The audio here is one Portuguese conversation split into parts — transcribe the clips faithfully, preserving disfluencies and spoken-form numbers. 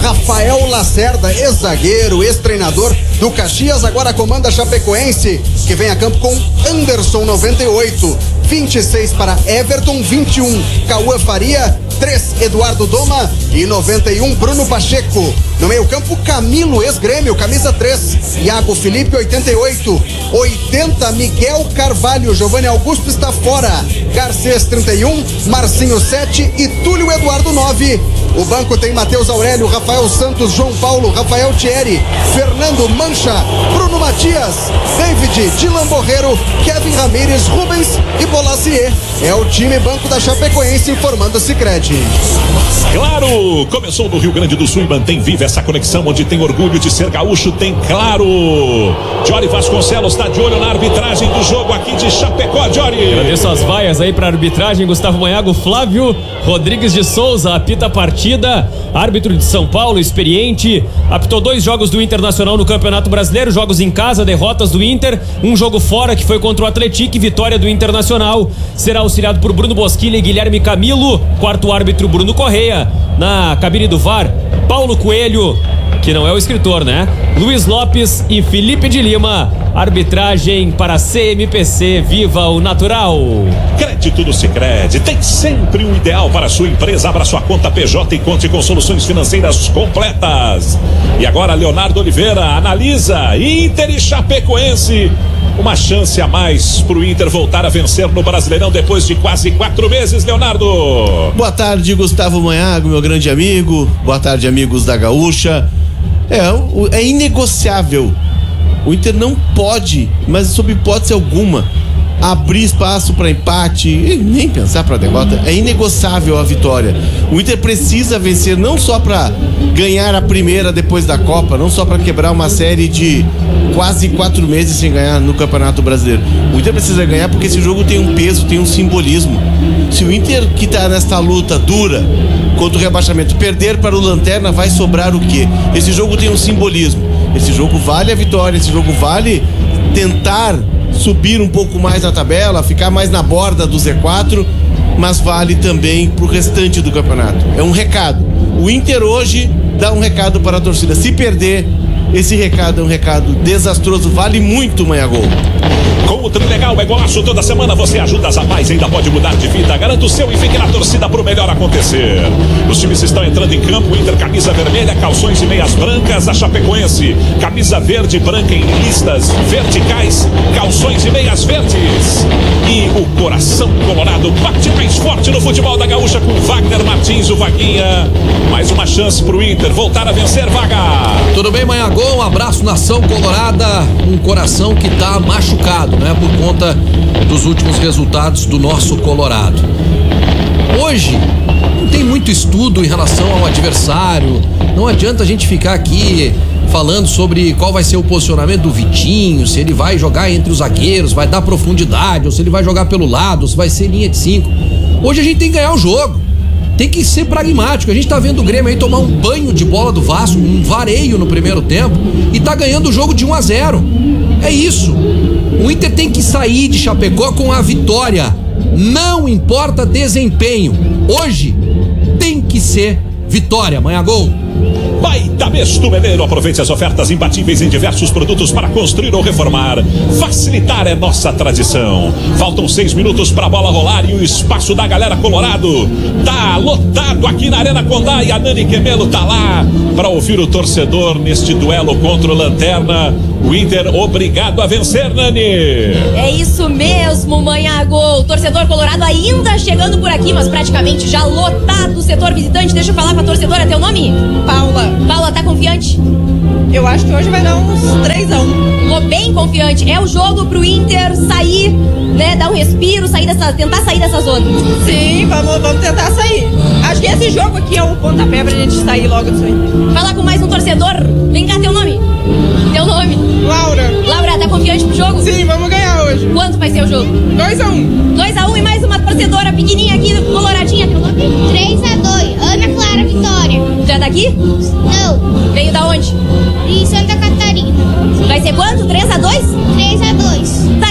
Rafael Lacerda, ex-zagueiro, ex-treinador do Caxias, agora comanda a Chapecoense, que vem a campo com Anderson, noventa e oito. vinte e seis para Everton, vinte e um Cauã Faria, três Eduardo Doma e noventa e um Bruno Pacheco. No meio campo, Camilo, ex-Grêmio, camisa três. Iago Felipe, oitenta e oito. oitenta Miguel Carvalho, Giovanni Augusto está fora. Garcês, trinta e um. Marcinho, sete e Túlio Eduardo, nove. O banco tem Matheus Aurélio, Rafael Santos, João Paulo, Rafael Thierry, Fernando Mancha, Bruno Matias, David, Dilan Borreiro, Kevin Ramírez, Rubens e Bolacier. É o time banco da Chapecoense informando o Sicredi. Claro, começou no Rio Grande do Sul e mantém viva essa conexão onde tem orgulho de ser gaúcho, tem Claro. Jory Vasconcelos está de olho na arbitragem do jogo aqui de Chapecó, Jory. Agradeço as vaias aí para a arbitragem, Gustavo Manhago. Flávio Rodrigues de Souza apita a partida, árbitro de São Paulo, experiente, apitou dois jogos do Internacional no Campeonato Brasileiro, jogos em casa, derrotas do Inter, um jogo fora que foi contra o Atlético e vitória do Internacional. Será auxiliado por Bruno Bosquilha e Guilherme Camilo, quarto árbitro Bruno Correia, na cabine do V A R, Paulo Coelho, que não é o escritor, né? Luiz Lopes e Felipe de Lima. Arbitragem para C M P C, viva o natural. Crédito do Sicredi tem sempre o ideal para a sua empresa. Abra sua conta P J e conte com soluções financeiras completas. E agora Leonardo Oliveira analisa Inter e Chapecoense. Uma chance a mais para o Inter voltar a vencer no Brasileirão depois de quase quatro meses, Leonardo. Boa tarde, Gustavo Manhago, meu grande amigo. Boa tarde, amigos da Gaúcha. É, é inegociável. O Inter não pode, mas sob hipótese alguma, abrir espaço para empate e nem pensar para derrota. É inegociável a vitória. O Inter precisa vencer não só para ganhar a primeira depois da Copa, não só para quebrar uma série de quase quatro meses sem ganhar no Campeonato Brasileiro. O Inter precisa ganhar porque esse jogo tem um peso, tem um simbolismo. Se o Inter, que está nesta luta dura contra o rebaixamento, perder para o Lanterna, vai sobrar o quê? Esse jogo tem um simbolismo. Esse jogo vale a vitória, esse jogo vale tentar subir um pouco mais na tabela, ficar mais na borda do Z quatro, mas vale também pro restante do campeonato. É um recado. O Inter hoje dá um recado para a torcida. Se perder, esse recado é um recado desastroso. Vale muito, Manhagol. Com o Trilegal é golaço toda semana, você ajuda as a mais, ainda pode mudar de vida. Garanta o seu e fique na torcida pro melhor acontecer. Os times estão entrando em campo. Inter camisa vermelha, calções e meias brancas. A Chapecoense camisa verde e branca em listas verticais, calções e meias verdes. E o coração colorado bate mais forte no futebol da Gaúcha com Wagner Martins, o Vaguinha. Mais uma chance pro Inter voltar a vencer, Vaga. Tudo bem, Manhagol? Um abraço, nação colorada. Um coração que tá machucado, né, por conta dos últimos resultados do nosso Colorado. Hoje não tem muito estudo em relação ao adversário. Não adianta a gente ficar aqui falando sobre qual vai ser o posicionamento do Vitinho, se ele vai jogar entre os zagueiros, vai dar profundidade, ou se ele vai jogar pelo lado, ou se vai ser linha de cinco. Hoje a gente tem que ganhar o jogo. Tem que ser pragmático. A gente tá vendo o Grêmio aí tomar um banho de bola do Vasco, um vareio no primeiro tempo, e tá ganhando o jogo de um a zero. É isso. O Inter tem que sair de Chapecó com a vitória. Não importa desempenho. Hoje tem que ser vitória. Manhagol. Baita mês do Meleiro. Aproveite as ofertas imbatíveis em diversos produtos para construir ou reformar. Facilitar é nossa tradição. Faltam seis minutos para a bola rolar e o espaço da galera Colorado tá lotado aqui na Arena Condá e a Nani Quemelo tá lá para ouvir o torcedor neste duelo contra o Lanterna. O Inter obrigado a vencer, Nani. É isso mesmo, Manhagol. Torcedor colorado ainda chegando por aqui, mas praticamente já lotado o setor visitante. Deixa eu falar pra torcedora, teu nome? Paula. Paula, tá confiante? Eu acho que hoje vai dar uns três a um. Tô bem confiante. É o jogo pro Inter sair, né, dar um respiro, sair dessa, tentar sair dessa zona. Sim, vamos, vamos tentar sair. Acho que esse jogo aqui é o pontapé pra gente sair logo disso aí. Fala com mais um torcedor. Vem cá, teu nome? Teu nome? Laura. Laura, tá confiante pro jogo? Sim, vamos ganhar hoje. Quanto vai ser o jogo? dois a um. dois a um e mais uma torcedora pequenininha aqui, coloradinha. Teu nome? três a dois. Ana Clara Vitória. Já tá aqui? Não. Veio da onde? Em Santa Catarina. Vai ser quanto? três a dois? três a dois. Tá aí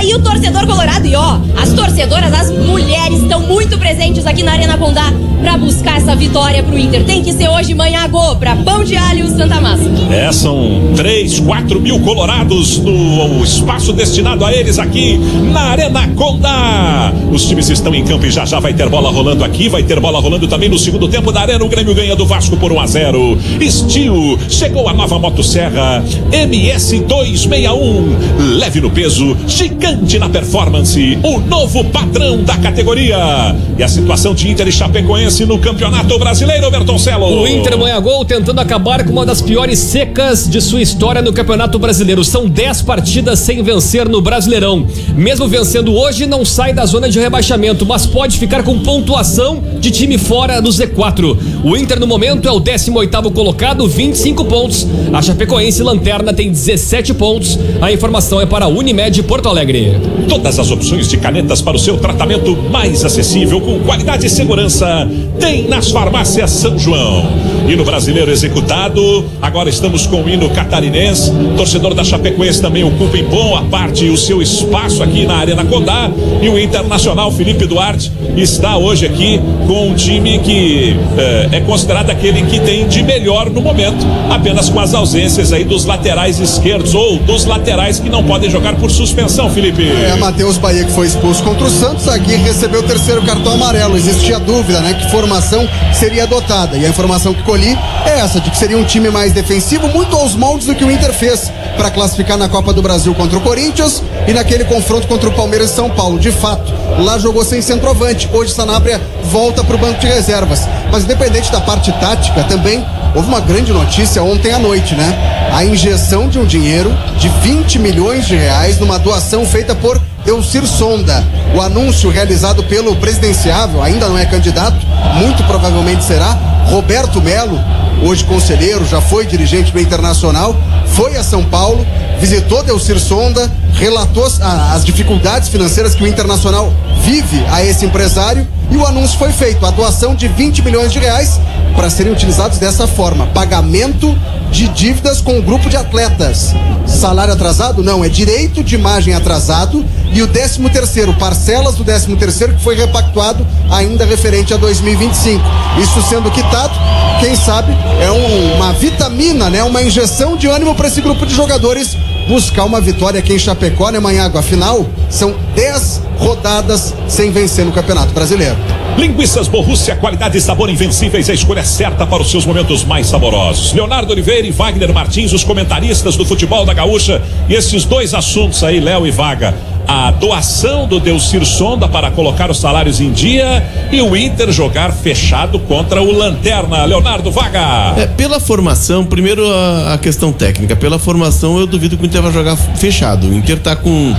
aí o torcedor colorado e ó, as torcedoras, as mulheres estão muito presentes aqui na Arena Condá pra buscar essa vitória pro Inter. Tem que ser hoje, manhã, gol, pra Pão de Alho Santa Massa. É, são três, quatro mil colorados no espaço destinado a eles aqui na Arena Condá. Os times estão em campo e já já vai ter bola rolando aqui, vai ter bola rolando também no segundo tempo da Arena. O Grêmio ganha do Vasco por um a zero. Steel, chegou a nova motosserra M S duzentos e sessenta e um, leve no peso, gigante na performance, o novo padrão da categoria. E a situação de Inter e Chapecoense no Campeonato Brasileiro, Bertoncello. O Inter ganha gol tentando acabar com uma das piores secas de sua história no Campeonato Brasileiro. São dez partidas sem vencer no Brasileirão. Mesmo vencendo hoje, não sai da zona de rebaixamento, mas pode ficar com pontuação de time fora do Z quatro. O Inter no momento é o décimo oitavo colocado, vinte e cinco pontos. A Chapecoense lanterna tem dezessete pontos. A informação é para a Unimed Porto Alegre. Todas as opções de canetas para o seu tratamento mais acessível, com qualidade e segurança, tem nas farmácias São João. Hino brasileiro executado, agora estamos com o hino catarinense. Torcedor da Chapecoense também ocupa em boa parte o seu espaço aqui na Arena Condá. E o Internacional Felipe Duarte está hoje aqui com um time que é, é considerado aquele que tem de melhor no momento, apenas com as ausências aí dos laterais esquerdos ou dos laterais que não podem jogar por suspensão, Felipe. É, Matheus Bahia, que foi expulso contra o Santos, aqui recebeu o terceiro cartão amarelo. Existia dúvida, né, que formação seria adotada, e a informação que colhi é essa, de que seria um time mais defensivo, muito aos moldes do que o Inter fez para classificar na Copa do Brasil contra o Corinthians e naquele confronto contra o Palmeiras e São Paulo. De fato, lá jogou sem centroavante. Hoje Sanabria volta para o banco de reservas. Mas independente da parte tática, também houve uma grande notícia ontem à noite, né? A injeção de um dinheiro de vinte milhões de reais numa doação feita por Elcir Sonda. O anúncio realizado pelo presidenciável, ainda não é candidato, muito provavelmente será, Roberto Melo, hoje conselheiro, já foi dirigente do Internacional, foi a São Paulo, visitou Elcir Sonda, relatou as dificuldades financeiras que o Internacional vive a esse empresário, e o anúncio foi feito, a doação de vinte milhões de reais para serem utilizados dessa forma: pagamento de dívidas com um grupo de atletas. Salário atrasado? Não, é direito de imagem atrasado, e o décimo terceiro, parcelas do décimo terceiro que foi repactuado ainda referente a dois mil e vinte e cinco. Isso sendo quitado, quem sabe é um, uma vitamina, né? Uma injeção de ânimo para esse grupo de jogadores buscar uma vitória aqui em Chapecó, né, Manhago? Afinal, são dez rodadas sem vencer no Campeonato Brasileiro. Linguiças Borrússia, qualidade e sabor invencíveis, a escolha certa para os seus momentos mais saborosos. Leonardo Oliveira e Wagner Martins, os comentaristas do futebol da Gaúcha. E esses dois assuntos aí, Léo e Vaga: a doação do Elcir Sonda para colocar os salários em dia e o Inter jogar fechado contra o Lanterna. Leonardo, Vaga. É, pela formação, primeiro a, a questão técnica. Pela formação, eu duvido que o Inter vai jogar fechado. O Inter tá com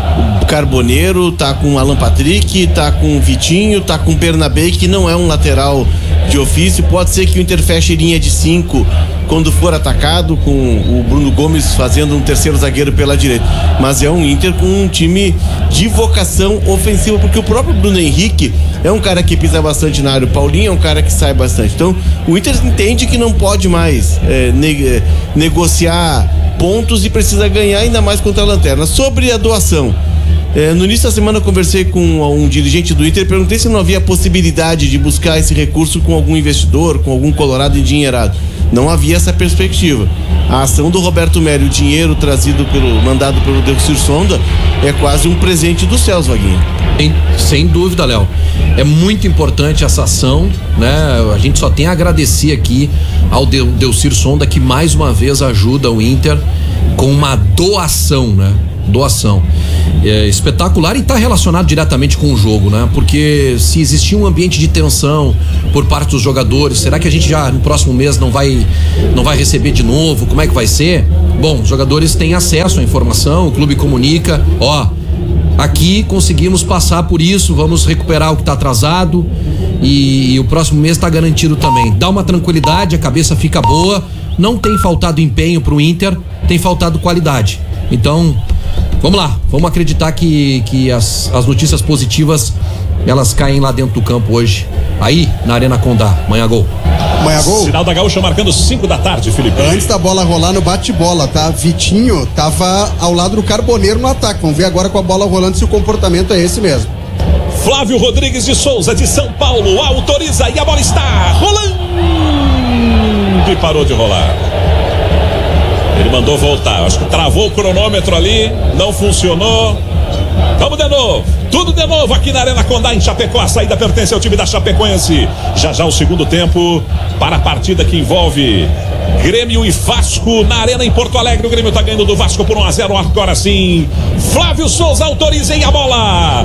o Carboneiro, tá com o Alan Patrick, tá com o Vitinho, tá com o Bernabé, que não é um lateral de ofício. Pode ser que o Inter feche linha de cinco quando for atacado, com o Bruno Gomes fazendo um terceiro zagueiro pela direita. Mas é um Inter com um time de vocação ofensiva, porque o próprio Bruno Henrique é um cara que pisa bastante na área, o Paulinho é um cara que sai bastante. Então o Inter entende que não pode mais é, ne- negociar pontos e precisa ganhar, ainda mais contra a Lanterna. Sobre a doação, É, no início da semana eu conversei com um dirigente do Inter e perguntei se não havia possibilidade de buscar esse recurso com algum investidor, com algum colorado endinheirado. Não havia essa perspectiva. A ação do Roberto Melo, o dinheiro trazido pelo, mandado pelo Elcir Sonda, é quase um presente dos céus, Vaguinho. Sem, sem dúvida, Léo. É muito importante essa ação, né? A gente só tem a agradecer aqui ao Elcir Sonda, que mais uma vez ajuda o Inter com uma doação, né? Doação. É espetacular e está relacionado diretamente com o jogo, né? Porque se existir um ambiente de tensão por parte dos jogadores, será que a gente já no próximo mês não vai não vai receber de novo? Como é que vai ser? Bom, os jogadores têm acesso à informação, o clube comunica, ó, aqui conseguimos passar por isso, vamos recuperar o que está atrasado e, e o próximo mês está garantido também. Dá uma tranquilidade, a cabeça fica boa, não tem faltado empenho pro Inter, tem faltado qualidade. Então, vamos lá, vamos acreditar que, que as, as notícias positivas elas caem lá dentro do campo hoje, aí na Arena Condá. Manhã Gol. Manhã Gol. Sinal da Gaúcha marcando cinco da tarde, Felipe. Antes da bola rolar no bate-bola, tá? Vitinho tava ao lado do Carboneiro no ataque. Vamos ver agora com a bola rolando se o comportamento é esse mesmo. Flávio Rodrigues de Souza, de São Paulo, autoriza e a bola está rolando e parou de rolar. Ele mandou voltar, acho que travou o cronômetro ali, não funcionou. Vamos de novo, tudo de novo aqui na Arena Condá em Chapecó. A saída pertence ao time da Chapecoense. Já já o segundo tempo para a partida que envolve Grêmio e Vasco na Arena em Porto Alegre. O Grêmio tá ganhando do Vasco por um a zero. Agora sim, Flávio Souza autoriza e a bola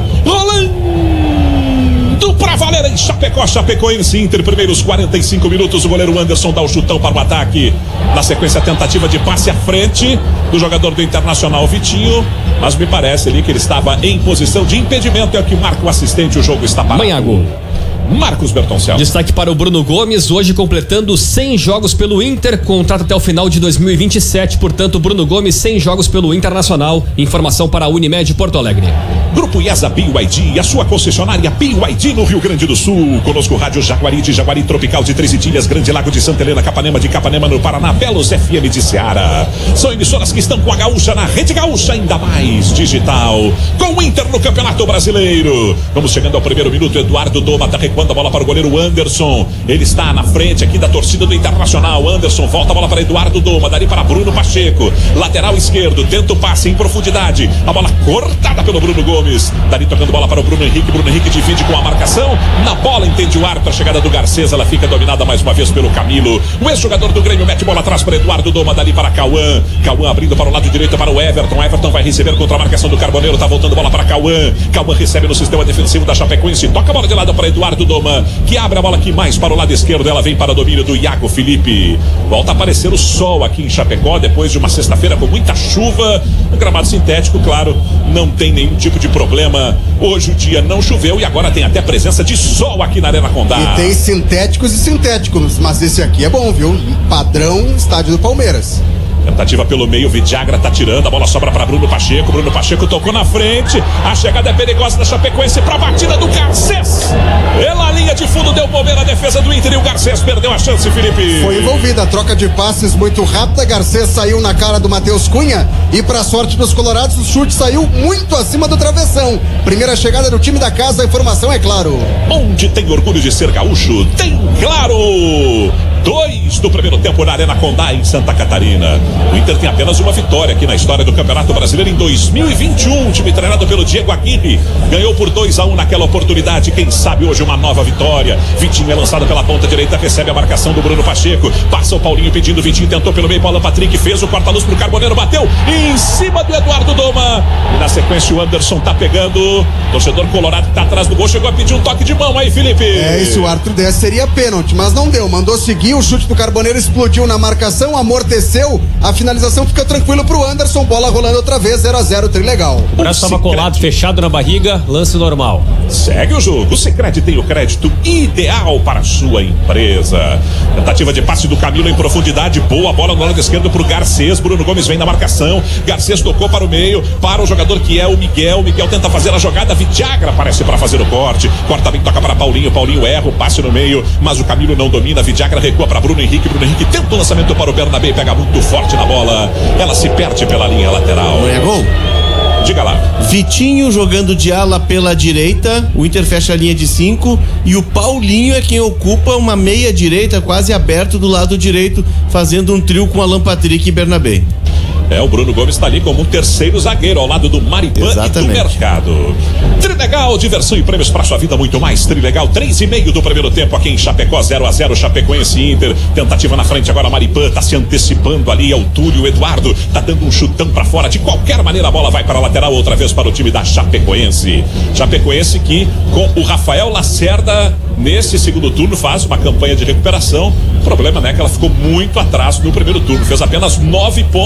rolando pra valer em Chapecó. Chapecoense Inter, primeiros quarenta e cinco minutos. O goleiro Anderson dá o chutão para o ataque. Na sequência, tentativa de passe à frente do jogador do Internacional, Vitinho, mas me parece ali que ele estava em posição de impedimento. É o que marca o assistente. O jogo está parado. Manhã Gol. Marcos Bertoncello. Destaque para o Bruno Gomes, hoje completando cem jogos pelo Inter, contrato até o final de dois mil e vinte e sete, portanto Bruno Gomes cem jogos pelo Internacional. Informação para a Unimed Porto Alegre. Grupo IESA B Y D, a sua concessionária B Y D no Rio Grande do Sul. Conosco Rádio Jaguari de Jaguari, Tropical de Três Itilhas, Grande Lago de Santa Helena, Capanema de Capanema no Paraná, Belos F M de Ceará. São emissoras que estão com a Gaúcha na Rede Gaúcha, ainda mais digital. Com o Inter no Campeonato Brasileiro. Vamos chegando ao primeiro minuto. Eduardo Doma tá recuando a bola para o goleiro Anderson. Ele está na frente aqui da torcida do Internacional. Anderson volta a bola para Eduardo Doma, dali para Bruno Pacheco, lateral esquerdo, tenta o passe em profundidade. A bola cortada pelo Bruno Gomes. Dali tocando bola para o Bruno Henrique. Bruno Henrique divide com a marcação. Na bola entende o árbitro. A chegada do Garcês, ela fica dominada mais uma vez pelo Camilo. O ex-jogador do Grêmio mete bola atrás para Eduardo Doma, dali para Cauã. Cauã abrindo para o lado direito para o Everton. Everton vai receber contra a marcação do Carboneiro. Tá voltando bola para Cauã. Cauã recebe no sistema defensivo da Chapecoense. Toca a bola de lado para Eduardo Doma, que abre a bola aqui mais para o lado esquerdo. Ela vem para o domínio do Iago Felipe. Volta a aparecer o sol aqui em Chapecó depois de uma sexta-feira com muita chuva. O gramado sintético, claro, não tem nenhum tipo de problema. Hoje o dia não choveu e agora tem até presença de sol aqui na Arena Condá. E tem sintéticos e sintéticos, mas esse aqui é bom, viu? Padrão estádio do Palmeiras. Tentativa pelo meio, Vidagra tá tirando, a bola sobra para Bruno Pacheco. Bruno Pacheco tocou na frente. A chegada é perigosa da Chapecoense para a batida do Garcês. Pela linha de fundo deu bobeira a defesa do Inter e o Garcês perdeu a chance, Felipe. Foi envolvida a troca de passes muito rápida. Garcês saiu na cara do Matheus Cunha e para sorte dos colorados o chute saiu muito acima do travessão. Primeira chegada do time da casa, a informação é Claro. Onde tem orgulho de ser gaúcho, tem Claro. Dois do primeiro tempo na Arena Condá, em Santa Catarina. O Inter tem apenas uma vitória aqui na história do Campeonato Brasileiro em dois mil e vinte e um. O time treinado pelo Diego Aguirre ganhou por dois a um naquela oportunidade. Quem sabe hoje uma nova vitória. Vitinho é lançado pela ponta direita, recebe a marcação do Bruno Pacheco. Passa o Paulinho pedindo, Vitinho tentou pelo meio, Paulo Patrick fez o corta-luz pro Carboneiro, bateu em cima do Eduardo Doma. E na sequência o Anderson tá pegando. Torcedor colorado que tá atrás do gol chegou a pedir um toque de mão aí, Felipe. É, e se o árbitro desse seria pênalti, mas não deu. Mandou seguir, o chute do Carboneiro explodiu na marcação, amorteceu. A finalização fica tranquilo pro Anderson. Bola rolando outra vez, zero a zero, trilegal. O braço estava colado, fechado na barriga, lance normal. Segue o jogo. O Sicredi tem o crédito ideal para a sua empresa. Tentativa de passe do Camilo em profundidade. Boa bola no lado esquerdo pro Garcês. Bruno Gomes vem na marcação. Garcês tocou para o meio, para o jogador que é o Miguel. Miguel tenta fazer a jogada. Vidagra aparece para fazer o corte. Corta bem, toca para Paulinho. Paulinho erra o passe no meio, mas o Camilo não domina. Vidagra recua para Bruno Henrique. Bruno Henrique tenta o lançamento para o Bernabé. Pega muito forte na bola. Ela se perde pela linha lateral. Não é gol? Diga lá. Vitinho jogando de ala pela direita, o Inter fecha a linha de cinco e o Paulinho é quem ocupa uma meia direita quase aberto do lado direito, fazendo um trio com Alan Patrick e Bernabé. É, o Bruno Gomes está ali como um terceiro zagueiro ao lado do Maripan e do Mercado. Trilegal, diversão e prêmios para sua vida, muito mais. Trilegal, três e meio do primeiro tempo aqui em Chapecó, zero a zero, Chapecoense e Inter. Tentativa na frente agora, Maripan tá se antecipando ali, é o Túlio, o Eduardo tá dando um chutão para fora. De qualquer maneira a bola vai para a lateral, outra vez para o time da Chapecoense. Chapecoense que com o Rafael Lacerda nesse segundo turno faz uma campanha de recuperação. O problema, né, que ela ficou muito atrás no primeiro turno, fez apenas nove pontos no primeiro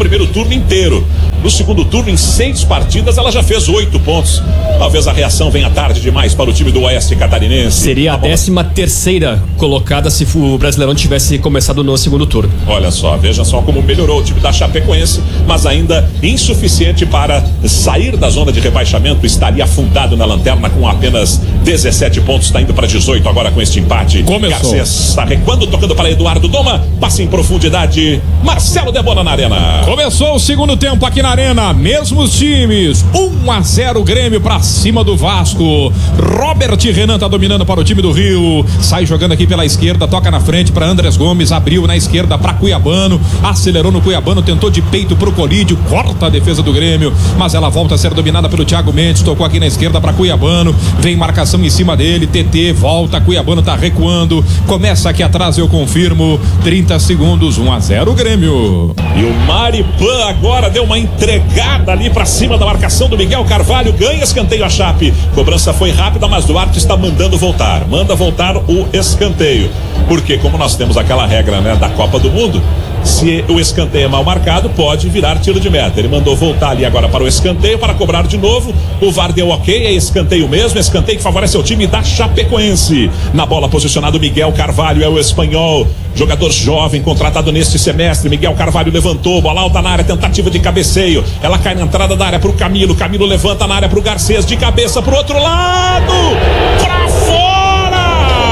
primeiro turno inteiro. No segundo turno, em seis partidas, ela já fez oito pontos. Talvez a reação venha tarde demais para o time do Oeste Catarinense. Seria a décima terceira colocada se o Brasileirão tivesse começado no segundo turno. Olha só, veja só como melhorou o time da Chapecoense, mas ainda insuficiente para sair da zona de rebaixamento. Estaria afundado na lanterna com apenas dezessete pontos, está indo para dezoito agora com este empate. Começou. Garcês está recuando, tocando para Eduardo Doma, passa em profundidade, Marcelo Debona na arena. Começou o segundo tempo aqui na arena, mesmos times, um a zero Grêmio pra cima do Vasco. Robert Renan tá dominando para o time do Rio, sai jogando aqui pela esquerda, toca na frente para Andrés Gomes, abriu na esquerda para Cuiabano, acelerou no Cuiabano, tentou de peito pro Colídio, corta a defesa do Grêmio, mas ela volta a ser dominada pelo Thiago Mendes, tocou aqui na esquerda para Cuiabano, vem marcação em cima dele, T T volta, Cuiabano tá recuando, começa aqui atrás, eu confirmo, trinta segundos, um a zero Grêmio. E o Maripan agora deu uma entregada ali pra cima da marcação do Miguel Carvalho, ganha escanteio a Chape. Cobrança foi rápida, mas Duarte está mandando voltar. Manda voltar o escanteio. Porque como nós temos aquela regra, né, da Copa do Mundo, se o escanteio é mal marcado, pode virar tiro de meta. Ele mandou voltar ali agora para o escanteio para cobrar de novo. O V A R deu ok, é escanteio mesmo, escanteio que favorece o time da Chapecoense. Na bola posicionado Miguel Carvalho, é o espanhol, jogador jovem, contratado neste semestre. Miguel Carvalho levantou, bola alta na área, tentativa de cabeceio. Ela cai na entrada da área para o Camilo. Camilo levanta na área para o Garcês, de cabeça para o outro lado, para fora!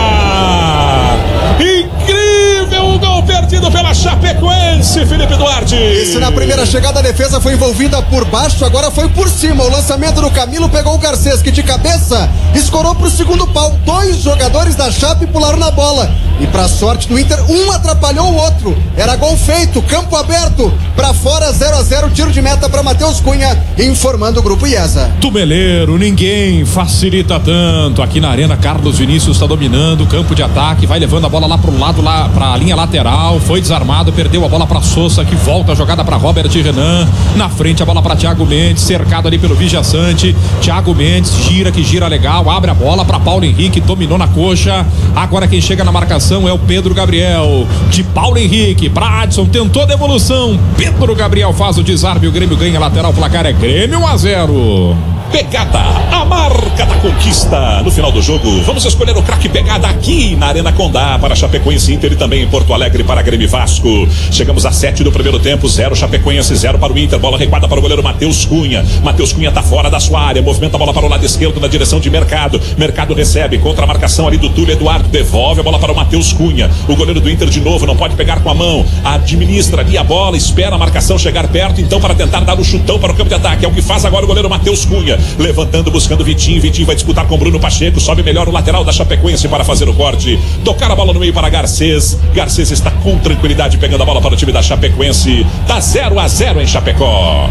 Incrível o gol perdido pela Chapecoense, Felipe Duarte. Esse na primeira chegada a defesa foi envolvida por baixo, agora foi por cima. O lançamento do Camilo pegou o Garcês, que de cabeça escorou pro segundo pau. Dois jogadores da Chape pularam na bola. E pra sorte do Inter, um atrapalhou o outro. Era gol feito, campo aberto. Pra fora, zero a zero, tiro de meta pra Matheus Cunha, informando o grupo IESA. Tumeleiro, ninguém facilita tanto. Aqui na arena, Carlos Vinícius está dominando o campo de ataque, vai levando a bola lá pro lado, lá pra linha lateral, foi desarmado, perdeu a bola pra Sousa, que volta a jogada pra Robert Renan. Na frente a bola pra Thiago Mendes, cercado ali pelo Vigia Sante. Thiago Mendes gira, que gira legal, abre a bola pra Paulo Henrique, dominou na coxa. Agora quem chega na marcação é o Pedro Gabriel. De Paulo Henrique pra Adson, tentou a devolução. Pedro Gabriel faz o desarme, o Grêmio ganha lateral, o placar é Grêmio um a zero. Pegada, a marca da conquista. No final do jogo, vamos escolher o craque Pegada aqui na Arena Condá para Chapecoense, Inter e também em Porto Alegre para Grêmio e Vasco. Chegamos a sete do primeiro tempo, zero Chapecoense, zero para o Inter. Bola recuada para o goleiro Matheus Cunha. Matheus Cunha tá fora da sua área, movimenta a bola para o lado esquerdo na direção de Mercado. Mercado recebe, contra a marcação ali do Túlio Eduardo, devolve a bola para o Matheus Cunha. O goleiro do Inter de novo, não pode pegar com a mão, administra ali a bola, espera a marcação chegar perto, então para tentar dar o chutão para o campo de ataque. É o que faz agora o goleiro Matheus Cunha. Levantando, buscando Vitinho. Vitinho vai disputar com Bruno Pacheco. Sobe melhor o lateral da Chapecoense para fazer o corte. Tocar a bola no meio para Garcês. Garcês está com tranquilidade pegando a bola para o time da Chapecoense. Tá zero a zero em Chapecó.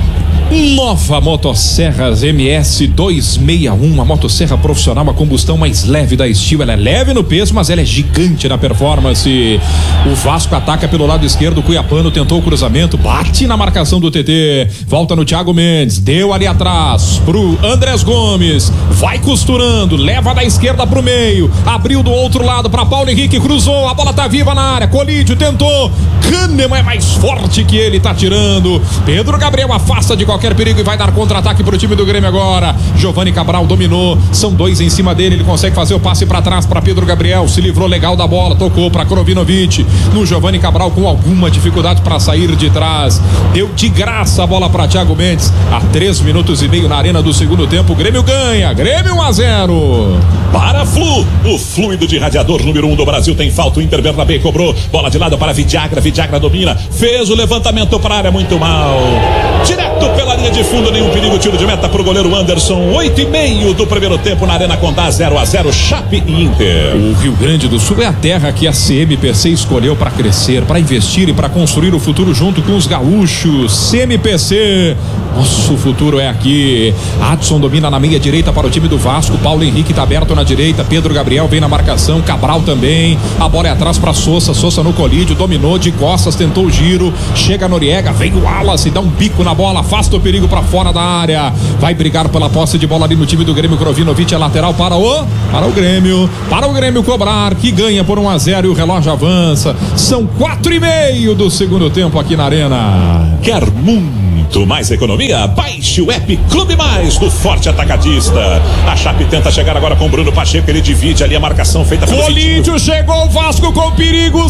Nova Motosserras M S duzentos e sessenta e um, a motosserra profissional, a combustão mais leve da Steel. Ela é leve no peso, mas ela é gigante na performance. O Vasco ataca pelo lado esquerdo, o Cuiabano tentou o cruzamento, bate na marcação do T T, volta no Thiago Mendes, deu ali atrás pro Andrés Gomes, vai costurando, leva da esquerda pro meio, abriu do outro lado para Paulo Henrique, cruzou, a bola tá viva na área, Colídio tentou, Kahneman é mais forte que ele, tá tirando. Pedro Gabriel afasta de qualquer perigo e vai dar contra-ataque pro time do Grêmio agora. Giovani Cabral dominou, são dois em cima dele, ele consegue fazer o passe para trás para Pedro Gabriel, se livrou legal da bola, tocou para Krovinovic, no Giovani Cabral com alguma dificuldade para sair de trás, deu de graça a bola para Thiago Mendes. A três minutos e meio na arena do segundo tempo, o Grêmio ganha, Grêmio um a zero. Para Flu, o fluido de radiador número um do Brasil, tem falta, o Inter Bernabé cobrou, bola de lado para Vidagra, Vidagra domina, fez o levantamento para a área, muito mal, direto pela linha de fundo, nenhum perigo, tiro de meta pro goleiro Anderson. Oito e meio do primeiro tempo na Arena Condá, zero a zero, Chape e Inter. O Rio Grande do Sul é a terra que a C M P C escolheu para crescer, para investir e para construir o futuro junto com os gaúchos. C M P C, nosso futuro é aqui. Adson domina na meia direita para o time do Vasco, Paulo Henrique tá aberto na direita, Pedro Gabriel vem na marcação, Cabral também, a bola é atrás para Sousa, Sousa no Colídio, dominou de costas, tentou o giro, chega Noriega, vem o Wallace, dá um bico na bola, afasta o perigo para fora da área, vai brigar pela posse de bola ali no time do Grêmio. Krovinovic é lateral para o para o Grêmio, para o Grêmio cobrar, que ganha por um a zero e o relógio avança. São quatro e meio do segundo tempo aqui na arena. Quer muito mais economia? Baixe o app Clube Mais do Forte Atacadista. A Chape tenta chegar agora com o Bruno Pacheco, ele divide ali a marcação feita pelo Colídio, chegou o Vasco com perigo,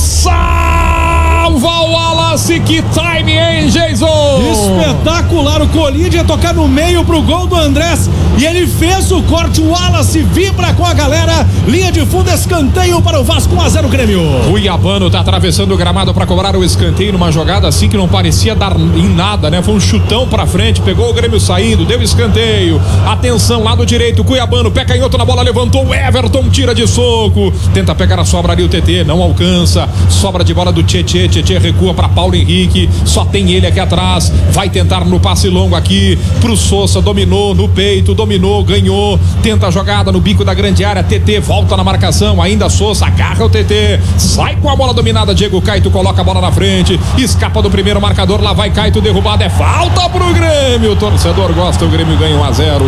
salva o Wallace, que time, hein, Jason? Espetacular, o Colídio ia tocar no meio pro gol do Andrés e ele fez o corte, o Wallace vibra com a galera, linha de fundo, escanteio para o Vasco, um a zero Grêmio. Cuiabano tá atravessando o gramado para cobrar o escanteio numa jogada assim que não parecia dar em nada, né? Foi um chutão pra frente, pegou o Grêmio saindo, deu escanteio. Atenção, lado direito, Cuiabano, pé canhoto na bola, levantou o Everton, tira de soco, tenta pegar a sobra ali o T T, não alcança, sobra de bola do Tietê, Tietê recua pra Paulo Henrique, só tem ele aqui atrás, vai tentar no passe longo aqui pro Sousa, dominou no peito, dominou, ganhou, tenta a jogada no bico da grande área, T T volta na marcação, ainda Sousa, agarra o T T, sai com a bola dominada, Diego Caito coloca a bola na frente, escapa do primeiro marcador, lá vai Caito derrubado, é falta pro Grêmio, o torcedor gosta, o Grêmio ganha um a zero.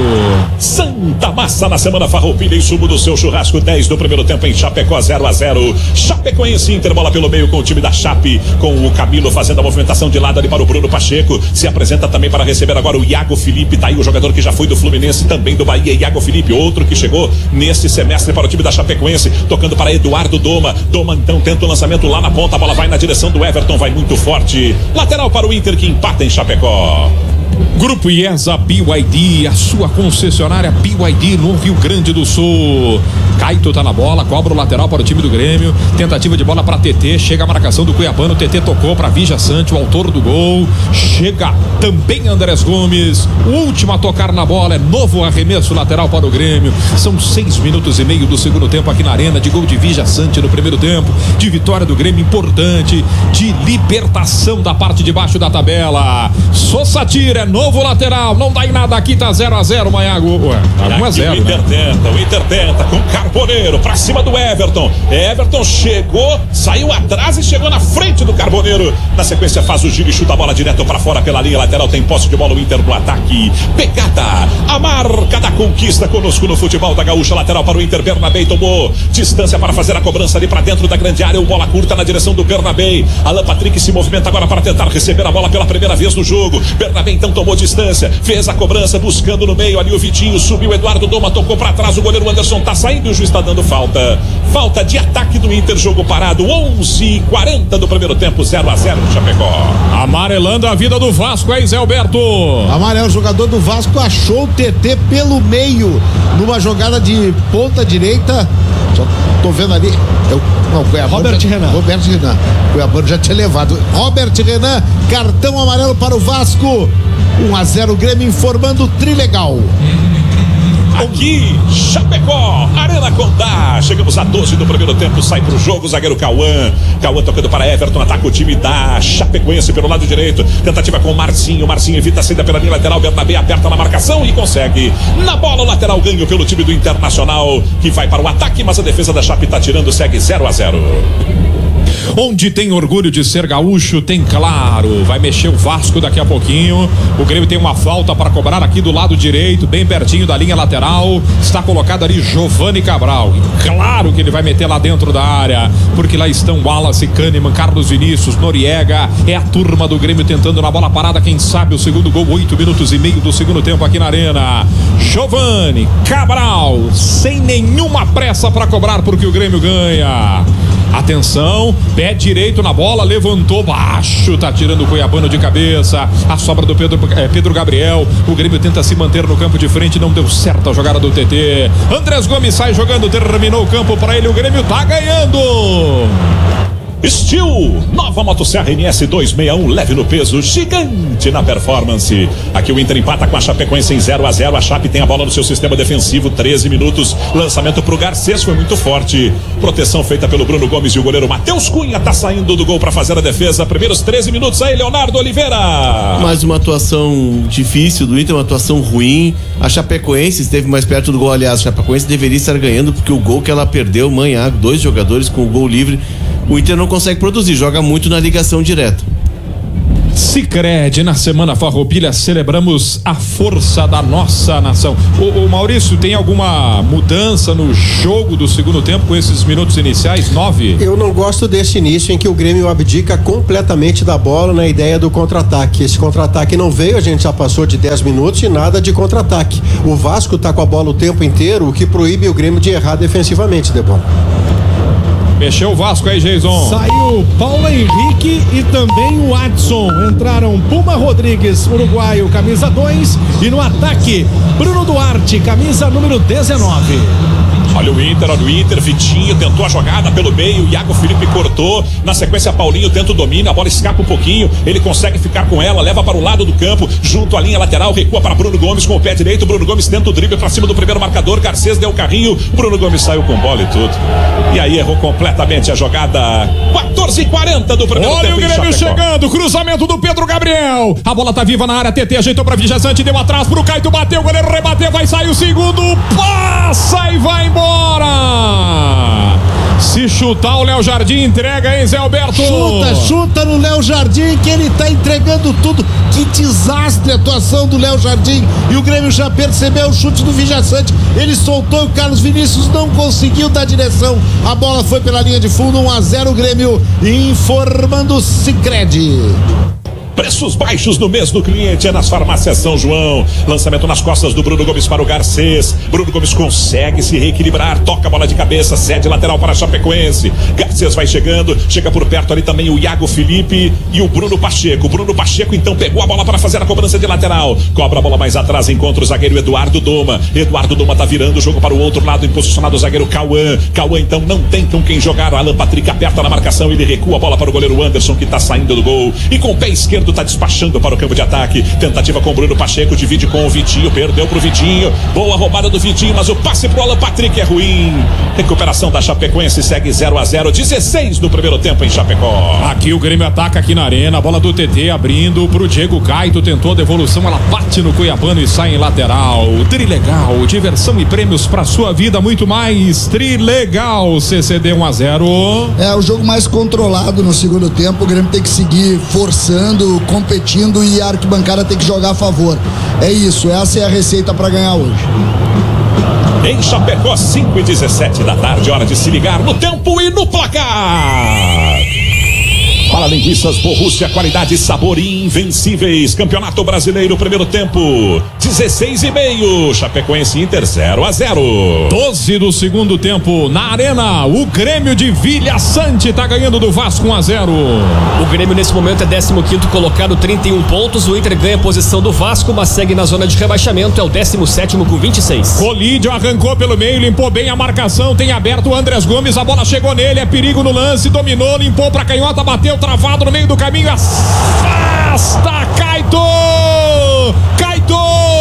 Santa Massa na semana farroupilha, em sumo do seu churrasco, dez do primeiro tempo em Chapecó, zero a zero. Chapecoense Inter, bola pelo meio com o time da Chape, com o Camilo fazendo a movimentação de lado ali para o Bruno Pacheco, se apresenta também para receber agora o Iago Felipe, tá aí o jogador que já foi do Fluminense, também do Bahia, Iago Felipe, outro que chegou nesse semestre para o time da Chapecoense, tocando para Eduardo Doma, Doma então tenta o lançamento lá na ponta, a bola vai na direção do Everton, vai muito forte, lateral para o Inter que empata em Chapecó. Grupo IESA B Y D, a sua concessionária B Y D no Rio Grande do Sul. Caito tá na bola, cobra o lateral para o time do Grêmio, tentativa de bola para T T, chega a marcação do Cuiabano, T T tocou para Vija Sante, o autor do gol, chega também Andrés Gomes, o último a tocar na bola, é novo arremesso lateral para o Grêmio. São seis minutos e meio do segundo tempo aqui na arena, de gol de Vija Sante no primeiro tempo, de vitória do Grêmio importante, de libertação da parte de baixo da tabela. Sousa tira, é novo lateral, não dá em nada aqui, tá zero a zero, Maiago. Ué, tá um a zero, o Inter né? tenta, o Inter tenta com Carboneiro pra cima do Everton. Everton chegou, saiu atrás e chegou na frente do Carboneiro. Na sequência faz o giro e chuta a bola direto pra fora pela linha lateral. Tem posse de bola o Inter no ataque. Pegada, a marca da conquista conosco no futebol da Gaúcha. Lateral para o Inter, Bernabé tomou distância para fazer a cobrança ali pra dentro da grande área. O bola curta na direção do Bernabé. Alan Patrick se movimenta agora para tentar receber a bola pela primeira vez no jogo. Bernabé então tomou distância, fez a cobrança buscando no meio ali o Vitinho, subiu Eduardo Doma, tocou pra trás, o goleiro Anderson tá saindo e o juiz tá dando falta. Falta de ataque do Inter, jogo parado, onze e quarenta do primeiro tempo, zero a zero no Chapecó. Amarelando a vida do Vasco, hein, Zé Alberto? Amarelo, o jogador do Vasco achou o T T pelo meio, numa jogada de ponta direita, só tô vendo ali, eu, não, Cuiabano Robert já, Renan. Robert Renan, Cuiabano já tinha levado, Robert Renan, cartão amarelo para o Vasco, um a zero Grêmio, informando Trilegal. Aqui, Chapecó, Arena Condá. Chegamos a doze do primeiro tempo, sai pro jogo, zagueiro Cauã. Cauã tocando para Everton, ataca o time da Chapecoense pelo lado direito. Tentativa com o Marcinho, Marcinho evita a saída pela linha lateral, Bernabé aperta na marcação e consegue. Na bola, o lateral ganho pelo time do Internacional, que vai para o ataque, mas a defesa da Chape tá tirando, segue zero a zero. Onde tem orgulho de ser gaúcho, tem Claro. Vai mexer o Vasco daqui a pouquinho. O Grêmio tem uma falta para cobrar aqui do lado direito, bem pertinho da linha lateral. Está colocado ali Giovani Cabral. E claro que ele vai meter lá dentro da área, porque lá estão Wallace, Kahneman, Carlos Vinícius, Noriega. É a turma do Grêmio tentando na bola parada. Quem sabe o segundo gol, oito minutos e meio do segundo tempo aqui na arena. Giovani Cabral, sem nenhuma pressa para cobrar, porque o Grêmio ganha. Atenção, pé direito na bola, levantou baixo, tá tirando o Cuiabano de cabeça. A sobra do Pedro, é, Pedro Gabriel. O Grêmio tenta se manter no campo de frente, não deu certo a jogada do T T. Andrés Gomes sai jogando, terminou o campo para ele, o Grêmio tá ganhando. Steel, nova motosserra N S duzentos e sessenta e um, leve no peso, gigante na performance. Aqui o Inter empata com a Chapecoense em zero a zero. A Chape tem a bola no seu sistema defensivo, treze minutos. Lançamento pro Garcês, foi muito forte. Proteção feita pelo Bruno Gomes e o goleiro Matheus Cunha tá saindo do gol para fazer a defesa. Primeiros treze minutos aí, Leonardo Oliveira. Mais uma atuação difícil do Inter, uma atuação ruim. A Chapecoense esteve mais perto do gol, aliás, a Chapecoense deveria estar ganhando, porque o gol que ela perdeu, Manhago, dois jogadores com o gol livre. O Inter não consegue produzir, joga muito na ligação direta. Sicredi, na Semana Farroupilha celebramos a força da nossa nação. O, o Maurício, tem alguma mudança no jogo do segundo tempo com esses minutos iniciais? Nove? Eu não gosto desse início em que o Grêmio abdica completamente da bola na ideia do contra-ataque. Esse contra-ataque não veio, a gente já passou de dez minutos e nada de contra-ataque. O Vasco tá com a bola o tempo inteiro, o que proíbe o Grêmio de errar defensivamente, Debon. Mexeu o Vasco aí, Jason. Saiu Paulo Henrique e também o Adson. Entraram Puma Rodrigues, uruguaio, camisa dois. E no ataque, Bruno Duarte, camisa número dezenove. Olha o Inter, olha o Inter, Vitinho tentou a jogada pelo meio, Iago Felipe cortou, na sequência Paulinho tenta o domínio, a bola escapa um pouquinho, ele consegue ficar com ela, leva para o lado do campo, junto à linha lateral, recua para Bruno Gomes com o pé direito, Bruno Gomes tenta o drible para cima do primeiro marcador, Garcês deu o carrinho, Bruno Gomes saiu com bola e tudo, e aí errou completamente a jogada. Quatorze e quarenta do primeiro Olha tempo. Olha o Grêmio chegando, cruzamento do Pedro Gabriel, a bola tá viva na área, T T ajeitou para Vijaçante, deu atrás pro Caito, bateu, o goleiro rebateu, vai sair o segundo, passa e vai embora. Se chutar o Léo Jardim, entrega, hein, Zé Alberto? Chuta, chuta no Léo Jardim, que ele tá entregando tudo. Que desastre a atuação do Léo Jardim. E o Grêmio já percebeu o chute do Vijaçante. Ele soltou e o Carlos Vinícius não conseguiu dar direção. A bola foi pela linha de fundo, um a zero o Grêmio, informando o Sicredi. Preços baixos no mês do cliente é nas farmácias São João. Lançamento nas costas do Bruno Gomes para o Garcês. Bruno Gomes consegue se reequilibrar, toca a bola de cabeça, cede lateral para a Chapecoense. Garcês vai chegando, chega por perto ali também o Iago Felipe e o Bruno Pacheco. Bruno Pacheco então pegou a bola para fazer a cobrança de lateral. Cobra a bola mais atrás, encontra o zagueiro Eduardo Doma. Eduardo Doma tá virando o jogo para o outro lado, posicionado o zagueiro Cauã. Cauã então não tem com quem jogar. Alan Patrick aperta na marcação, ele recua a bola para o goleiro Anderson, que tá saindo do gol. E com o pé esquerdo tá despachando para o campo de ataque. Tentativa com o Bruno Pacheco, divide com o Vitinho, perdeu pro Vitinho. Boa roubada do Vitinho, mas o passe pro Alan Patrick é ruim. Recuperação da Chapecoense, segue zero a zero, dezesseis do primeiro tempo em Chapecó. Aqui o Grêmio ataca aqui na arena, a bola do T T abrindo pro Diego Caito, tentou a devolução, ela bate no Cuiabano e sai em lateral. Trilegal, diversão e prêmios pra sua vida, muito mais. Trilegal, C C D um a zero. É o jogo mais controlado no segundo tempo, o Grêmio tem que seguir forçando, competindo e a arquibancada tem que jogar a favor. É isso, essa é a receita para ganhar hoje. Em Chapecó, cinco e dezessete da tarde, hora de se ligar no tempo e no placar. Para linguiças Borrússia, qualidade e sabor invencíveis. Campeonato Brasileiro, primeiro tempo, dezesseis e meio. Chapecoense Inter zero a zero. doze do segundo tempo na arena. O Grêmio de Vijaçante tá ganhando do Vasco um a zero. O Grêmio nesse momento é décimo quinto colocado, trinta e um pontos. O Inter ganha a posição do Vasco, mas segue na zona de rebaixamento. É o décimo sétimo com vinte e seis. Colídio arrancou pelo meio, limpou bem a marcação. Tem aberto o Andrés Gomes. A bola chegou nele. É perigo no lance. Dominou, limpou pra canhota, bateu. Travado no meio do caminho, afasta Caito! Caito!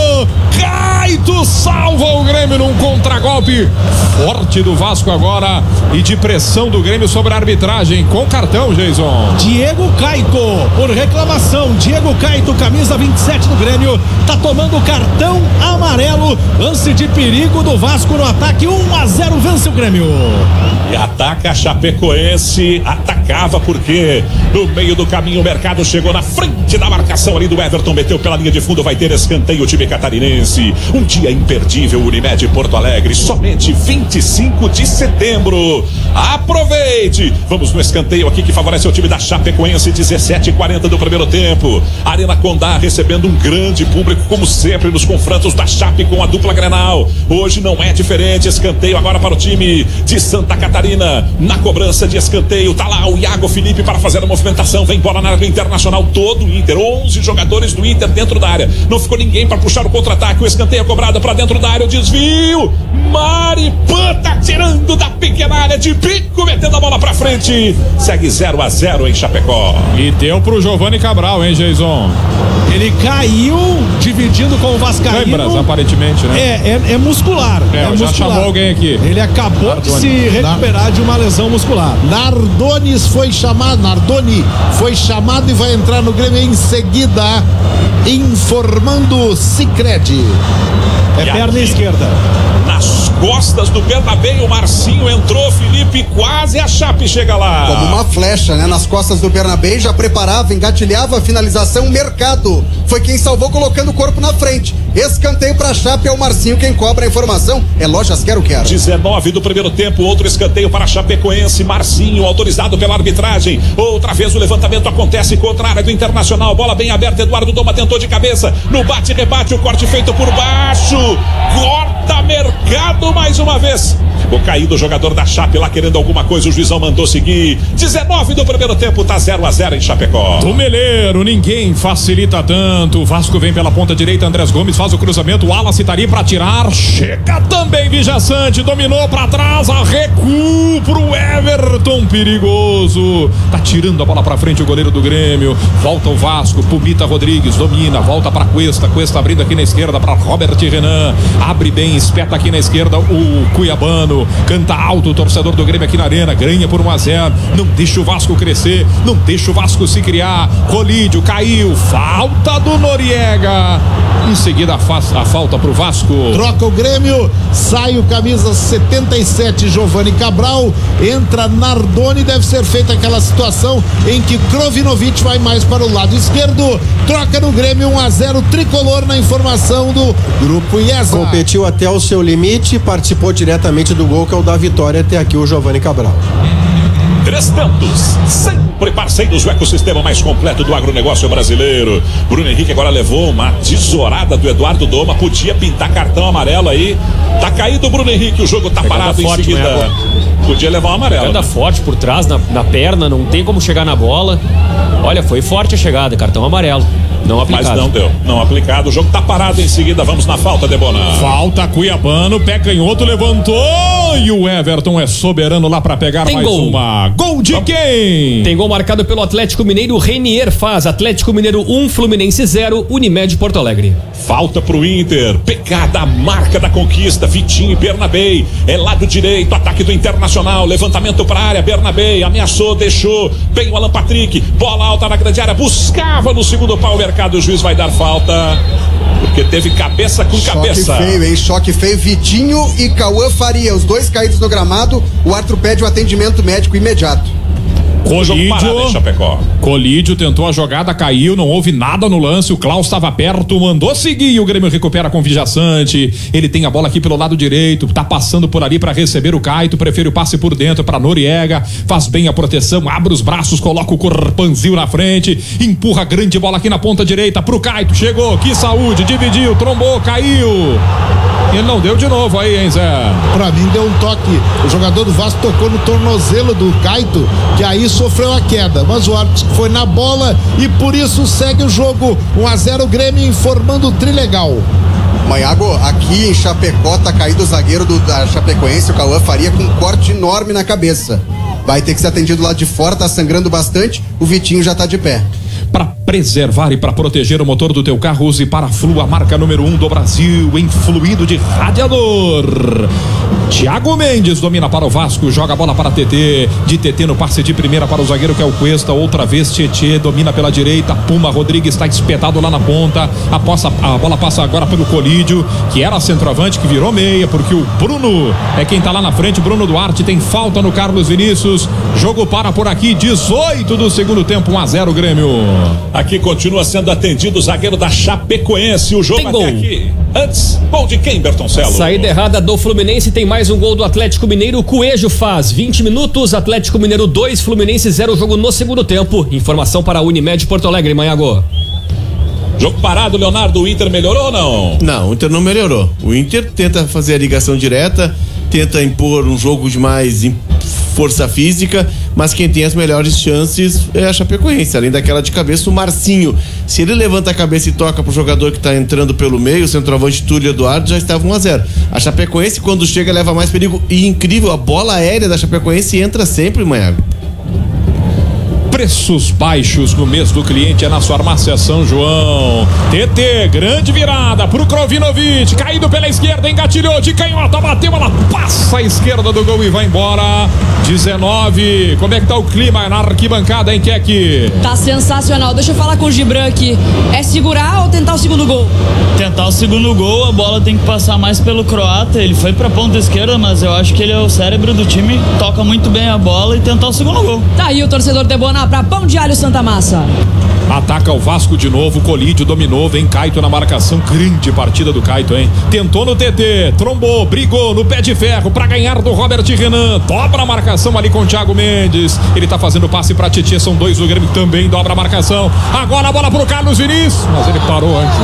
Caito salva o Grêmio num contragolpe forte do Vasco agora e de pressão do Grêmio sobre a arbitragem com cartão, Jason. Diego Caito, por reclamação, Diego Caito, camisa vinte e sete do Grêmio, tá tomando cartão amarelo, lance de perigo do Vasco no ataque, um a zero, vence o Grêmio. E ataca a Chapecoense, atacava porque no meio do caminho o Mercado chegou na frente da marcação ali do Everton, meteu pela linha de fundo, vai ter escanteio o time catarinense. Um dia imperdível, Unimed Porto Alegre, somente vinte e cinco de setembro. Aproveite! Vamos no escanteio aqui que favorece o time da Chapecoense, dezessete e quarenta do primeiro tempo. Arena Condá recebendo um grande público, como sempre, nos confrontos da Chape com a dupla Grenal. Hoje não é diferente, escanteio agora para o time de Santa Catarina. Na cobrança de escanteio, tá lá o Iago Felipe para fazer a movimentação, vem bola na área do Internacional, todo o Inter, onze jogadores do Inter dentro da área. Não ficou ninguém para puxar o contra-ataque, o escanteio é cobrado para dentro da área, o desvio. Maripan tá tirando da pequena área de bico, metendo a bola pra frente. Segue zero a zero em Chapecó. E deu pro Giovani Cabral, hein, Jason? Ele caiu dividindo com o Vascaíno. Lembras, aparentemente, né? É, é, é muscular. É, é já muscular. chamou alguém aqui. Ele acabou Nardoni. de se recuperar de uma lesão muscular. Nardones foi chamado, Nardoni foi chamado e vai entrar no Grêmio em seguida, informando Sicredi. É perna esquerda. Nas costas do Bernabé, o Marcinho entrou, Felipe, quase a Chape chega lá. Como uma flecha, né? Nas costas do Bernabé, já preparava, engatilhava a finalização, Mercado. Foi quem salvou colocando o corpo na frente. Escanteio pra Chape, é o Marcinho quem cobra a informação. É Lojas Quero Quero. dezenove do primeiro tempo, outro escanteio para Chapecoense, Marcinho, autorizado pela arbitragem. Outra vez o levantamento acontece contra a área do Internacional. Bola bem aberta, Eduardo Doma tentou de cabeça. No bate-rebate, o corte feito por baixo. Corta Mercado mais uma vez. Ficou caído o jogador da Chape lá querendo alguma coisa, o juizão mandou seguir. dezenove do primeiro tempo, tá zero a zero em Chapecó. Do Meleiro, ninguém facilita tanto. O Vasco vem pela ponta direita, Andrés Gomes faz o cruzamento, o Wallace tá ali pra tirar. Chega também Vijaçante, dominou pra trás, a recuo pro Everton, perigoso. Tá tirando a bola pra frente o goleiro do Grêmio. Volta o Vasco, Pumita Rodrigues, domina, volta pra Cuesta, Cuesta abrindo aqui na esquerda pra Robert Renan. Abre bem, espeta aqui na esquerda o Cuiabano. Canta alto o torcedor do Grêmio aqui na arena, ganha por um a zero, não deixa o Vasco crescer, não deixa o Vasco se criar. Colídio, caiu, falta do Noriega. Em seguida a, fa a falta pro Vasco. Troca o Grêmio, sai o camisa setenta e sete, Giovanni Cabral, entra Nardoni, deve ser feita aquela situação em que Krovinovic vai mais para o lado esquerdo. Troca no Grêmio, um a zero, tricolor na informação do Grupo I E S A. Competiu até o seu limite, participou diretamente do gol que é o da vitória, até aqui o Giovanni Cabral. Três tantos, sempre parceiros do ecossistema mais completo do agronegócio brasileiro. Bruno Henrique agora levou uma tesourada do Eduardo Doma, podia pintar cartão amarelo aí. Tá caído o Bruno Henrique, o jogo tá Pegada parado forte, em seguida. né, Podia levar um amarelo. Pegada né? forte por trás, na, na perna, não tem como chegar na bola. Olha, foi forte a chegada, cartão amarelo. Não aplicado. Mas não deu, não aplicado. O jogo tá parado em seguida. Vamos na falta, Debona. Falta, Cuiabano, pé canhoto, levantou e o Everton é soberano lá pra pegar Tem mais gol. uma. Gol de quem? Tem gol marcado pelo Atlético Mineiro, Renier faz. Atlético Mineiro um, Fluminense zero, Unimed Porto Alegre. Falta pro Inter, pegada a marca da conquista, Vitinho e Bernabé, é lado direito, ataque do Internacional, levantamento pra área, Bernabé, ameaçou, deixou, bem o Alan Patrick, bola alta na grande área, buscava no segundo pau o Mercado, o juiz vai dar falta, porque teve cabeça com Choque cabeça. feio, hein? Choque feio, Vitinho e Cauã Faria, os dois caídos no gramado, o árbitro pede o atendimento médico imediato. Colídio, Colídio tentou a jogada, caiu, não houve nada no lance, o Klaus estava perto, mandou seguir e o Grêmio recupera com o Vijaçante. Ele tem a bola aqui pelo lado direito, tá passando por ali para receber o Caito, prefere o passe por dentro para Noriega, faz bem a proteção, abre os braços, coloca o corpanzil na frente, empurra a grande bola aqui na ponta direita pro Caito, chegou, que saúde, dividiu, trombou, caiu. Ele não deu de novo aí, hein, Zé? Pra mim deu um toque. O jogador do Vasco tocou no tornozelo do Caito, que aí sofreu a queda. Mas o árbitro foi na bola e por isso segue o jogo. um a zero Grêmio, informando o Trilegal. Maiago, aqui em Chapecó tá caído o zagueiro do, da Chapecoense, o Cauã Faria, com um corte enorme na cabeça. Vai ter que ser atendido lá de fora, tá sangrando bastante. O Vitinho já tá de pé. Para preservar e para proteger o motor do teu carro, use Paraflu, a marca número um do Brasil em fluido de radiador. Thiago Mendes domina para o Vasco, joga a bola para T T, de T T no passe de primeira para o zagueiro que é o Cuesta, outra vez Tietê domina pela direita, Puma Rodrigues está espetado lá na ponta, a, poça, a bola passa agora pelo Colídio, que era centroavante, que virou meia, porque o Bruno é quem está lá na frente, Bruno Duarte tem falta no Carlos Vinícius, jogo para por aqui, dezoito do segundo tempo, um a zero Grêmio. Aqui continua sendo atendido o zagueiro da Chapecoense, o jogo Tem até gol. aqui. Antes, gol de quem, Bertoncelo? Saída errada do Fluminense, tem mais um gol do Atlético Mineiro, Coelho faz, vinte minutos, Atlético Mineiro dois, Fluminense zero, jogo no segundo tempo. Informação para a Unimed Porto Alegre, Maiago. Jogo parado, Leonardo, o Inter melhorou ou não? Não, o Inter não melhorou. O Inter tenta fazer a ligação direta, tenta impor um jogo de mais força física, mas quem tem as melhores chances é a Chapecoense, além daquela de cabeça, o Marcinho. Se ele levanta a cabeça e toca pro jogador que tá entrando pelo meio, o centroavante Túlio Eduardo, já estava um a zero. A Chapecoense, quando chega, leva mais perigo. E incrível, a bola aérea da Chapecoense entra sempre, Maiago. Preços baixos no mês do cliente é na sua farmácia São João. T T, grande virada pro Krovinovic, caído pela esquerda, engatilhou de canhota, bateu, ela passa a esquerda do gol e vai embora. dezenove. Como é que tá o clima na arquibancada, hein, Keck? Tá sensacional. Deixa eu falar com o Gibran aqui. É segurar ou tentar o segundo gol? Tentar o segundo gol, a bola tem que passar mais pelo croata. Ele foi pra ponta esquerda, mas eu acho que ele é o cérebro do time, toca muito bem a bola e tentar o segundo gol. Tá aí o torcedor Debona pra Pão de Alho Santa Massa. Ataca o Vasco de novo, Colídio dominou, vem Caito na marcação, grande partida do Caito, hein? Tentou no T T, trombou, brigou no pé de ferro pra ganhar do Robert Renan, dobra a marcação ali com o Thiago Mendes, ele tá fazendo passe pra Tietê, são dois, o Grêmio também dobra a marcação, agora a bola pro Carlos Vinícius, mas ele parou antes.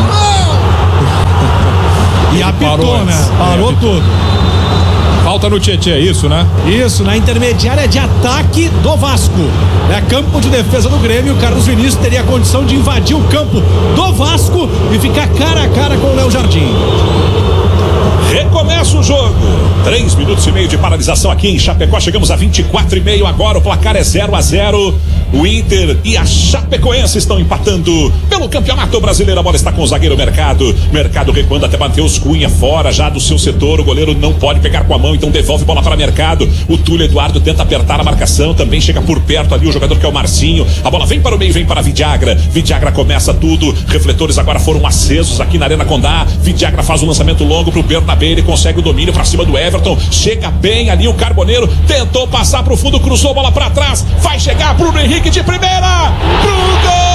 E apitou, né? Parou tudo. Falta no Tietê, é isso, né? Isso, na intermediária de ataque do Vasco. É campo de defesa do Grêmio. O Carlos Vinícius teria a condição de invadir o campo do Vasco e ficar cara a cara com o Léo Jardim. Recomeça o jogo. Três minutos e meio de paralisação aqui em Chapecó. Chegamos a vinte e quatro e meio agora. O placar é zero a zero. O Inter e a Chapecoense estão empatando pelo Campeonato Brasileiro. A bola está com o zagueiro Mercado. Mercado recuando até Matheus Cunha fora já do seu setor. O goleiro não pode pegar com a mão, então devolve bola para Mercado. O Túlio Eduardo tenta apertar a marcação. Também chega por perto ali o jogador que é o Marcinho. A bola vem para o meio, vem para Vidagra. Vidagra começa tudo. Refletores agora foram acesos aqui na Arena Condá. Vidagra faz um lançamento longo pro Bernabé. Ele consegue o domínio para cima do Everton. Chega bem ali o Carboneiro. Tentou passar pro fundo, cruzou a bola para trás. Vai chegar Bruno Henrique de primeira. Pro gol!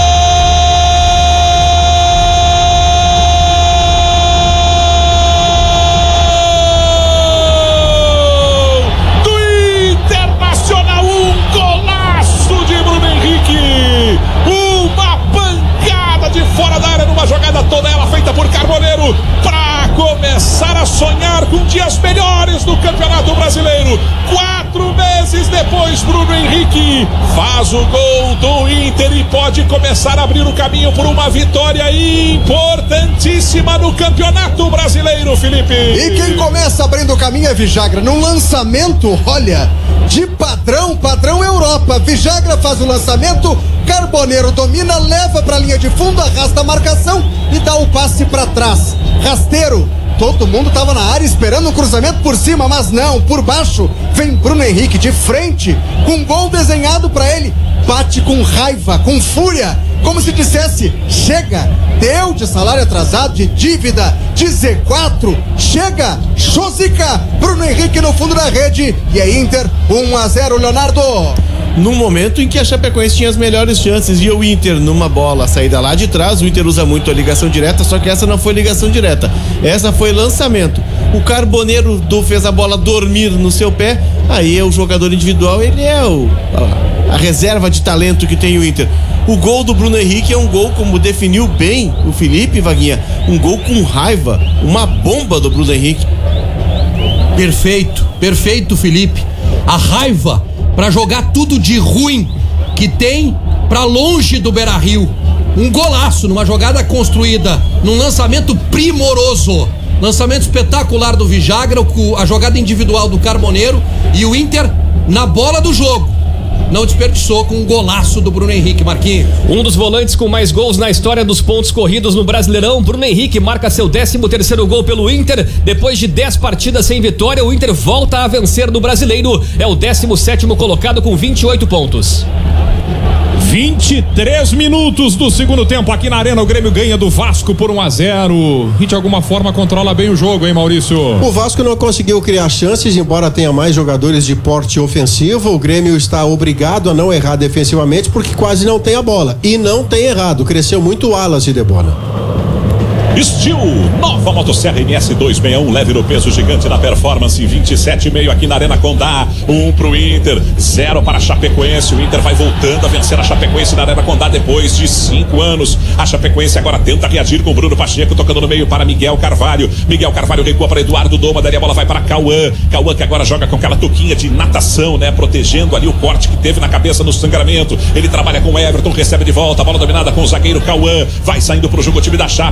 Fora da área, numa jogada toda ela feita por Carboneiro, para começar a sonhar com dias melhores no Campeonato Brasileiro. Quatro meses depois, Bruno Henrique faz o gol do Inter e pode começar a abrir o caminho por uma vitória importantíssima no Campeonato Brasileiro, Felipe. E quem começa abrindo o caminho é Vidagra, num lançamento, olha, de padrão, padrão Europa. Vidagra faz o lançamento, Carboneiro domina, leva pra linha de fundo, arrasta a marcação e dá o passe pra trás. Rasteiro, todo mundo tava na área esperando um cruzamento por cima, mas não, por baixo vem Bruno Henrique de frente, com um gol desenhado pra ele, bate com raiva, com fúria, como se dissesse, chega, deu de salário atrasado, de dívida, de Z quatro, chega, Chosica, Bruno Henrique no fundo da rede, e é Inter, um a zero, Leonardo. No momento em que a Chapecoense tinha as melhores chances e o Inter numa bola, saída lá de trás, o Inter usa muito a ligação direta, só que essa não foi ligação direta, essa foi lançamento. O Carboneiro do, fez a bola dormir no seu pé, aí é o jogador individual, ele é o, a, a reserva de talento que tem o Inter. O gol do Bruno Henrique é um gol, como definiu bem o Felipe, Vaguinha, um gol com raiva, uma bomba do Bruno Henrique. Perfeito, perfeito, Felipe. A raiva para jogar tudo de ruim que tem para longe do Beira-Rio. Um golaço numa jogada construída, num lançamento primoroso. Lançamento espetacular do Vidagra, a jogada individual do Carboneiro e o Inter na bola do jogo. Não desperdiçou com um golaço do Bruno Henrique, Marquinhos. Um dos volantes com mais gols na história dos pontos corridos no Brasileirão, Bruno Henrique marca seu décimo terceiro gol pelo Inter. Depois de dez partidas sem vitória, o Inter volta a vencer no Brasileiro. É o décimo sétimo colocado com vinte e oito pontos. vinte e três minutos do segundo tempo aqui na Arena, o Grêmio ganha do Vasco por um a zero e de alguma forma controla bem o jogo, hein, Maurício? O Vasco não conseguiu criar chances, embora tenha mais jogadores de porte ofensivo. O Grêmio está obrigado a não errar defensivamente porque quase não tem a bola, e não tem errado, cresceu muito o Wallace, Debona. Steel, nova motosserra M S duzentos e sessenta e um, leve no peso, gigante na performance, vinte e sete e meio aqui na Arena Condá, um pro Inter, zero para a Chapecoense. O Inter vai voltando a vencer a Chapecoense na Arena Condá depois de cinco anos. A Chapecoense agora tenta reagir com Bruno Pacheco, tocando no meio para Miguel Carvalho. Miguel Carvalho recua para Eduardo Doma, daí a bola vai para Cauã. Cauã que agora joga com aquela toquinha de natação, né, protegendo ali o corte que teve na cabeça no sangramento. Ele trabalha com Everton, recebe de volta, a bola dominada com o zagueiro Cauã, vai saindo pro jogo o time da Chape no lançamento.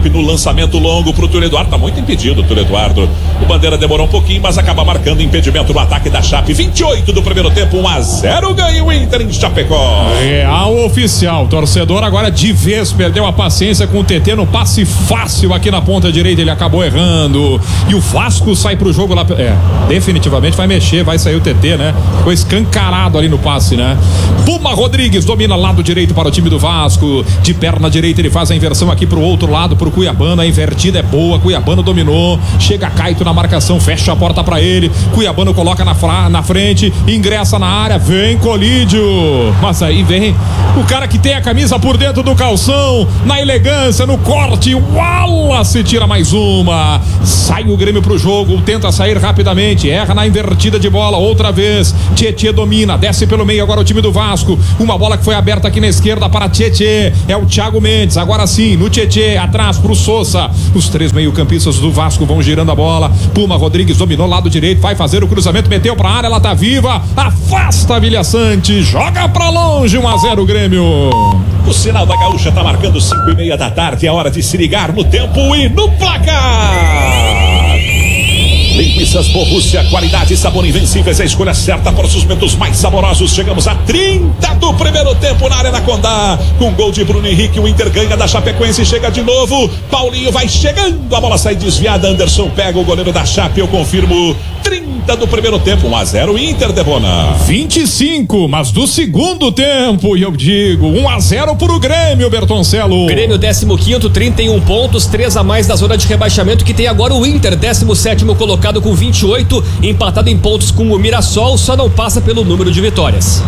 lançamento longo pro Túlio Eduardo. Tá muito impedido o Túlio Eduardo. O Bandeira demorou um pouquinho, mas acaba marcando impedimento no ataque da Chape. vinte e oito do primeiro tempo, um a zero ganha o Inter em Chapecó. Real oficial. Torcedor agora de vez perdeu a paciência com o T T no passe fácil aqui na ponta direita. Ele acabou errando. E o Vasco sai pro jogo lá. É, definitivamente vai mexer, vai sair o T T, né? Ficou escancarado ali no passe, né? Puma Rodrigues domina lado direito para o time do Vasco. De perna direita ele faz a inversão aqui pro outro lado, pro Cuiabano. A invertida é boa. Cuiabano dominou. Chega Caito na marcação, fecha a porta para ele. Cuiabano coloca na, fra... na frente, ingressa na área, vem Colídio. Mas aí vem o cara que tem a camisa por dentro do calção, na elegância, no corte. O Wallace tira mais uma. Sai o Grêmio pro jogo, tenta sair rapidamente, erra na invertida de bola outra vez. Tietê domina, desce pelo meio agora o time do Vasco. Uma bola que foi aberta aqui na esquerda para Tietê. É o Thiago Mendes, agora sim, no Tietê, atrás pro Sousa. Os três meio-campistas do Vasco vão girando a bola. Puma Rodrigues dominou lado direito, vai fazer o cruzamento, meteu pra área, ela tá viva. Afasta a Vilha Sante, joga pra longe, um a zero Grêmio. O sinal da Gaúcha tá marcando cinco e meia da tarde. É hora de se ligar no tempo e no placar. Linguiças Borrússia, qualidade e sabor invencíveis, a escolha certa para os sustentos mais saborosos. Chegamos a trinta do primeiro tempo na Arena Condá. Com gol de Bruno Henrique, o Inter ganha da Chapecoense, chega de novo. Paulinho vai chegando, a bola sai desviada. Anderson pega o goleiro da Chape, eu confirmo. trinta do primeiro tempo, um a zero Inter, Debona. vinte e cinco, mas do segundo tempo, e eu digo, um a zero para o Grêmio, Bertoncelo. Grêmio décimo quinto, trinta e um pontos, três a mais da zona de rebaixamento, que tem agora o Inter, décimo sétimo colocado com vinte e oito, empatado em pontos com o Mirassol, só não passa pelo número de vitórias.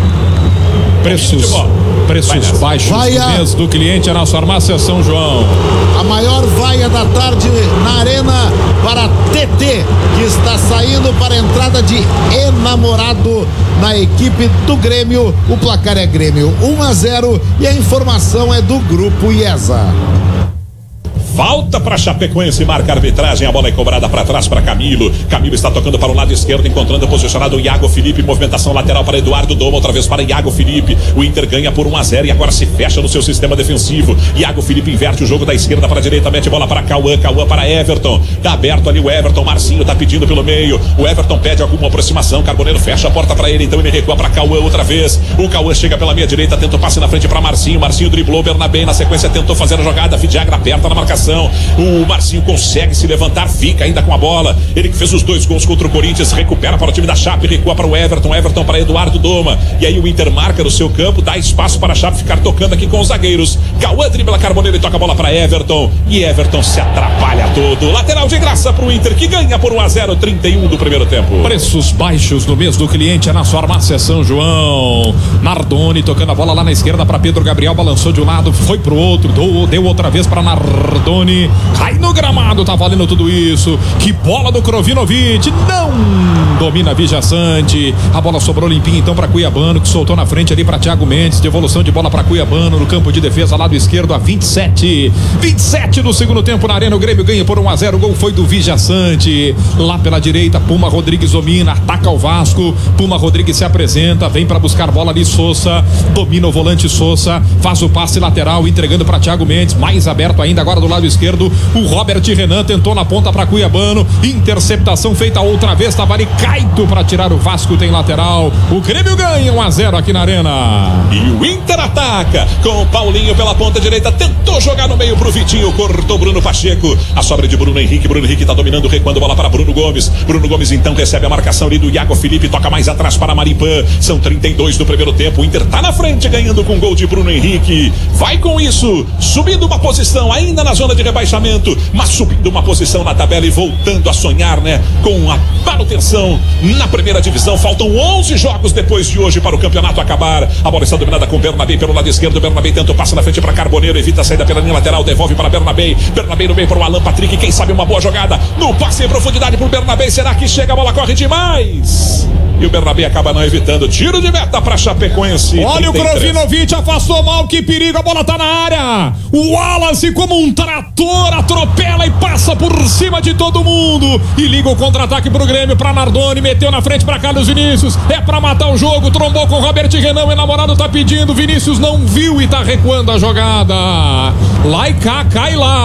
Preços, preços baixos Vaia. no mês do cliente é na farmácia São João. A maior vaia da tarde na Arena para T T, que está saindo para a entrada de enamorado na equipe do Grêmio. O placar é Grêmio um a zero e a informação é do Grupo IESA. Falta para Chapecoense, marca a arbitragem, a bola é cobrada para trás para Camilo. Camilo está tocando para o lado esquerdo, encontrando posicionado o Iago Felipe, movimentação lateral para Eduardo Doma, outra vez para Iago Felipe. O Inter ganha por um a zero e agora se fecha no seu sistema defensivo. Iago Felipe inverte o jogo da esquerda para a direita, mete bola para Cauã, Cauã para Everton. Tá aberto ali o Everton, Marcinho tá pedindo pelo meio. O Everton pede alguma aproximação, Carboneiro fecha a porta para ele, então ele recua para Cauã outra vez. O Cauã chega pela meia direita, tenta o passe na frente para Marcinho. Marcinho driblou, Bernabé na sequência tentou fazer a jogada, Vidagra aperta na marcação. O Marcinho consegue se levantar, fica ainda com a bola. Ele que fez os dois gols contra o Corinthians, recupera para o time da Chape, recua para o Everton, Everton para Eduardo Doma. E aí o Inter marca no seu campo, dá espaço para a Chape ficar tocando aqui com os zagueiros. Cauã dribla Carboneiro e toca a bola para Everton. E Everton se atrapalha todo. Lateral de graça para o Inter, que ganha por um a zero, trinta e um do primeiro tempo. Preços baixos no mês do cliente é na farmácia São João. Nardoni tocando a bola lá na esquerda para Pedro Gabriel, balançou de um lado, foi pro outro, deu, deu outra vez para Nardoni. Cai no gramado, tá valendo tudo isso. Que bola do Krovinovic, não domina Vilha Sante. A bola sobrou limpinha então para Cuiabano, que soltou na frente ali para Thiago Mendes. Devolução de bola para Cuiabano no campo de defesa, lado esquerdo, a vinte e sete. vinte e sete do segundo tempo na Arena. O Grêmio ganha por um a zero. O gol foi do Vilha Sante. Lá pela direita, Puma Rodrigues domina, ataca o Vasco. Puma Rodrigues se apresenta, vem para buscar bola ali. Sousa domina o volante Sousa, faz o passe lateral, entregando para Thiago Mendes. Mais aberto ainda agora do lado esquerdo. O Robert Renan tentou na ponta para Cuiabano. Interceptação feita outra vez. Tava ali Caito para tirar o Vasco. Tem lateral. O Grêmio ganha um a zero aqui na Arena. E o Inter ataca com o Paulinho pela ponta direita. Tentou jogar no meio pro Vitinho. Cortou Bruno Pacheco. A sobra de Bruno Henrique. Bruno Henrique tá dominando, recuando bola para Bruno Gomes. Bruno Gomes então recebe a marcação ali do Iago Felipe. Toca mais atrás para Maripã. São trinta e dois do primeiro tempo. O Inter tá na frente, ganhando com gol de Bruno Henrique. Vai com isso, subindo uma posição ainda na zona de rebaixamento, mas subindo uma posição na tabela e voltando a sonhar, né, com a manutenção na primeira divisão. Faltam onze jogos depois de hoje para o campeonato acabar. A bola está dominada com Bernabé pelo lado esquerdo. Bernabé tenta o passe na frente para Carboneiro, evita a saída pela linha lateral, devolve para Bernabé. Bernabé no meio para o Alan Patrick. Quem sabe uma boa jogada no passe em profundidade para o Bernabé. Será que chega? A bola corre demais. E o Bernabé acaba não evitando. Tiro de meta para Chapecoense. Olha o Krovinovic, afastou mal, que perigo, a bola tá na área. O Wallace, como um trator, atropela e passa por cima de todo mundo. E liga o contra-ataque pro Grêmio, pra Nardoni, meteu na frente pra Carlos Vinícius. É pra matar o jogo, trombou com o Robert Renan, o enamorado tá pedindo. Vinícius não viu e tá recuando a jogada. Lá e cá, cai lá.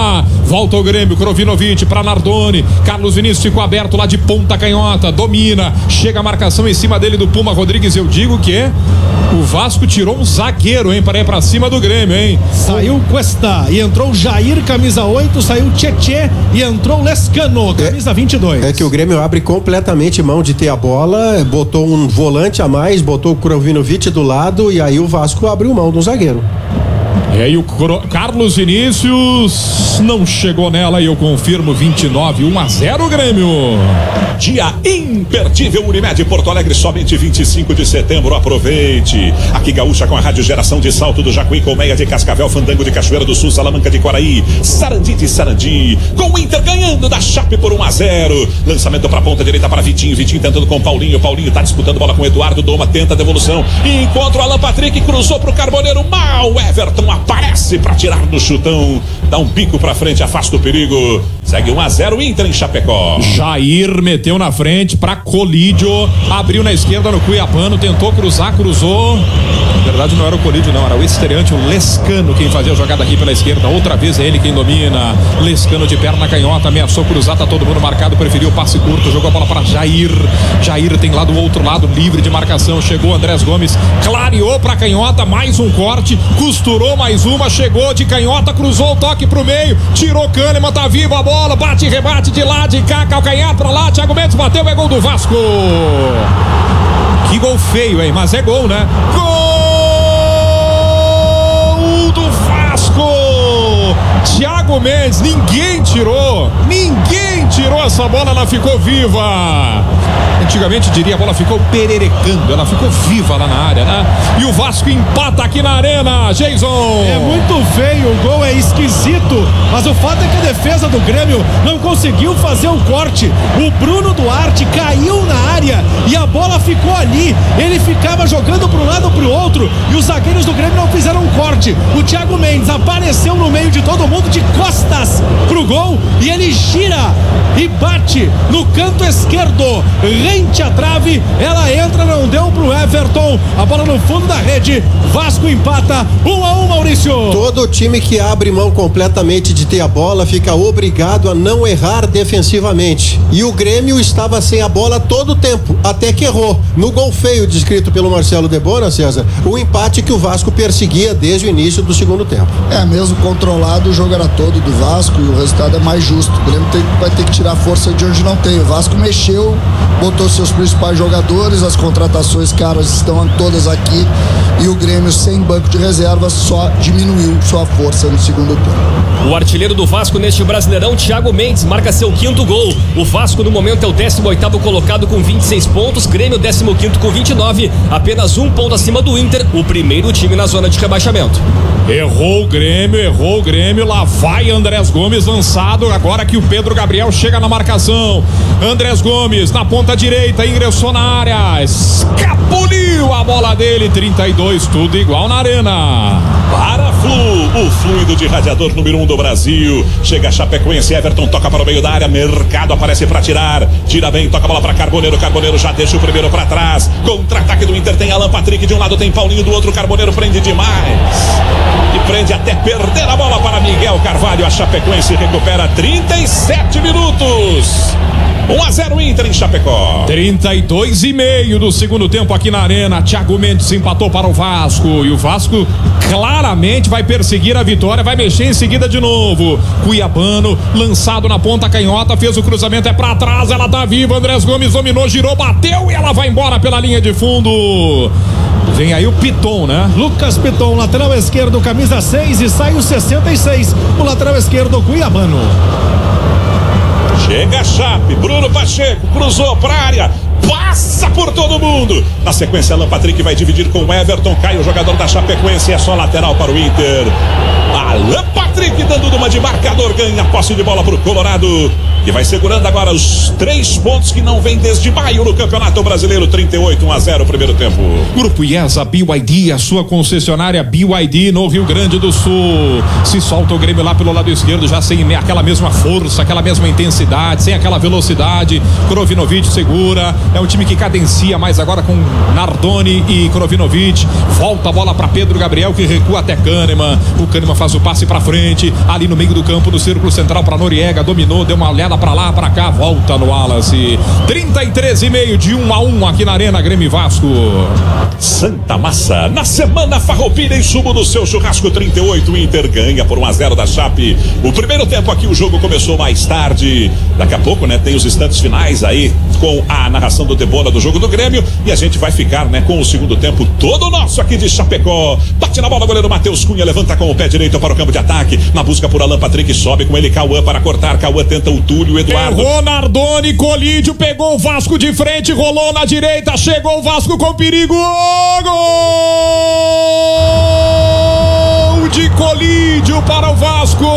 Volta o Grêmio, Krovinovic pra Nardoni. Carlos Vinícius ficou aberto lá de ponta canhota. Domina. Chega a marcação em cima dele do Puma Rodrigues. Eu digo que o Vasco tirou um zagueiro, hein? Para ir pra cima do Grêmio, hein? Saiu Cuesta e entrou Jair, camisa oito. Saiu Tietê e entrou Lescano, camisa vinte e dois. É que o Grêmio abre completamente mão de ter a bola. Botou um volante a mais, botou o Krovinovic do lado e aí o Vasco abriu mão do zagueiro. E aí o Carlos Vinícius não chegou nela e eu confirmo vinte e nove, um a zero Grêmio. Dia imperdível Unimed Porto Alegre, somente vinte e cinco de setembro, aproveite. Aqui Gaúcha com a Rádio Geração de Salto do Jacuí, Colmeia de Cascavel, Fandango de Cachoeira do Sul, Salamanca de Quaraí, Sarandi de Sarandi, com o Inter ganhando da Chape por um a zero. Lançamento pra ponta direita para Vitinho, Vitinho tentando com Paulinho, Paulinho tá disputando bola com Eduardo Doma, tenta a devolução, e encontra o Alan Patrick, cruzou pro Carboneiro, mal, Everton aparece pra tirar do chutão, dá um bico pra frente, afasta o perigo, segue um a zero Inter em Chapecó. Jair meteu na frente pra Colídio, abriu na esquerda no Cuiabano, tentou cruzar, cruzou. Na verdade não era o Colídio não, era o estreante, o Lescano quem fazia a jogada aqui pela esquerda, outra vez é ele quem domina. Lescano de perna canhota, ameaçou cruzar, tá todo mundo marcado, preferiu o passe curto, jogou a bola pra Jair. Jair tem lá do outro lado, livre de marcação, chegou Andrés Gomes, clareou pra canhota, mais um corte, costurou mais uma, chegou de canhota, cruzou o toque pro meio, tirou Kahneman, tá viva a bola, bate e rebate de lá, de cá, calcanhar pra lá, Thiago Mendes bateu, é gol do Vasco. Que gol feio, hein? Mas é gol, né? Gol do Vasco! Thiago Mendes, ninguém tirou, ninguém tirou essa bola, ela ficou viva. Antigamente diria a bola ficou pererecando, ela ficou viva lá na área, né? E o Vasco empata aqui na arena, Jason. É muito feio, o gol é esquisito, mas o fato é que a defesa do Grêmio não conseguiu fazer o corte. O Bruno Duarte caiu na área e a bola ficou ali. Ele ficava jogando para um lado para o outro e os zagueiros do Grêmio não fizeram um corte. O Thiago Mendes apareceu no meio de todo mundo de costas pro gol e ele gira e bate no canto esquerdo, rente à trave, ela entra, não deu pro Everton, a bola no fundo da rede, Vasco empata, um a um, Maurício. Todo time que abre mão completamente de ter a bola fica obrigado a não errar defensivamente, e o Grêmio estava sem a bola todo o tempo, até que errou, no gol feio descrito pelo Marcelo Debona, César, o empate que o Vasco perseguia desde o início do segundo tempo. É, mesmo controlado, o jogo era todo do Vasco e o resultado é mais justo. O Grêmio tem, vai ter que tirar força de onde não tem. O Vasco mexeu, botou seus principais jogadores, as contratações caras estão todas aqui e o Grêmio sem banco de reservas só diminuiu sua força no segundo tempo. O artilheiro do Vasco neste Brasileirão, Thiago Mendes, marca seu quinto gol. O Vasco no momento é o décimo oitavo colocado com vinte e seis pontos, Grêmio décimo quinto com vinte e nove, apenas um ponto acima do Inter, o primeiro time na zona de rebaixamento. Errou o Grêmio, errou o Grêmio, lá vai Andrés Gomes lançado, agora que o Pedro Gabriel chega na marcação. Andrés Gomes na ponta direita, ingressou na área, escapuliu a bola dele, trinta e dois, tudo igual na arena. Para Flu, o fluido de radiador número um do Brasil. Chega a Chapecoense, Everton toca para o meio da área, Mercado aparece para tirar, tira bem, toca a bola para Carboneiro, Carboneiro já deixa o primeiro para trás. Contra-ataque do Inter, tem Alan Patrick de um lado, tem Paulinho do outro, Carboneiro prende demais. E prende até perder a bola para Miguel Carvalho. A Chapecoense recupera trinta e sete minutos. um a zero Inter em Chapecó. trinta e dois e meio do segundo tempo aqui na arena. Thiago Mendes empatou para o Vasco. E o Vasco claramente vai perseguir a vitória. Vai mexer em seguida de novo. Cuiabano, lançado na ponta canhota. Fez o cruzamento, é para trás. Ela tá viva. Andrés Gomes dominou, girou, bateu. E ela vai embora pela linha de fundo. Vem aí o Piton, né? Lucas Piton, lateral esquerdo, camisa seis, e sai o sessenta e seis. O lateral esquerdo, Cuiabano. Chega a Chape, Bruno Pacheco, cruzou pra área, passa por todo mundo. Na sequência, Alan Patrick vai dividir com o Everton, cai o jogador da Chapecoense, é só lateral para o Inter. Alan Patrick dando uma de marcador, ganha posse de bola pro Colorado, que vai segurando agora os três pontos que não vem desde maio no Campeonato Brasileiro. Trinta e oito, um a zero primeiro tempo. Grupo IESA B Y D, a sua concessionária B Y D no Rio Grande do Sul. Se solta o Grêmio lá pelo lado esquerdo, já sem aquela mesma força, aquela mesma intensidade, sem aquela velocidade. Krovinovic segura, é um time que cadencia mais agora com Nardoni e Krovinovic. Volta a bola para Pedro Gabriel, que recua até Kahneman. O Kahneman faz o passe para frente, ali no no meio do campo, no círculo central para Noriega, dominou, deu uma olhada para lá, para cá, volta no Wallace. trinta e três e meio de um a um aqui na Arena, Grêmio e Vasco. Santa Massa, na semana Farroupilha em sumo do seu churrasco trinta e oito, o Inter ganha por um a zero da Chape. O primeiro tempo aqui, o jogo começou mais tarde. Daqui a pouco, né, tem os instantes finais aí com a narração do Debona do jogo do Grêmio e a gente vai ficar, né, com o segundo tempo todo nosso aqui de Chapecó. Bate na bola, goleiro Matheus Cunha, levanta com o pé direito para o campo de ataque, na busca por Alan Patrick, sobe com ele Cauã para cortar, Cauã tenta o Túlio, Eduardo. Errou Nardoni, Colídio, pegou o Vasco de frente, rolou na direita, chegou o Vasco com perigo, gol de Colídio para o Vasco.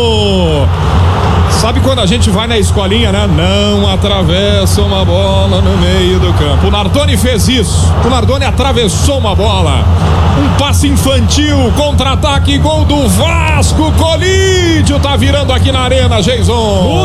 Sabe quando a gente vai na escolinha, né? Não atravessa uma bola no meio do campo. O Nardoni fez isso. O Nardoni atravessou uma bola. Um passe infantil, contra-ataque, gol do Vasco. Colídio tá virando aqui na Arena, Jason.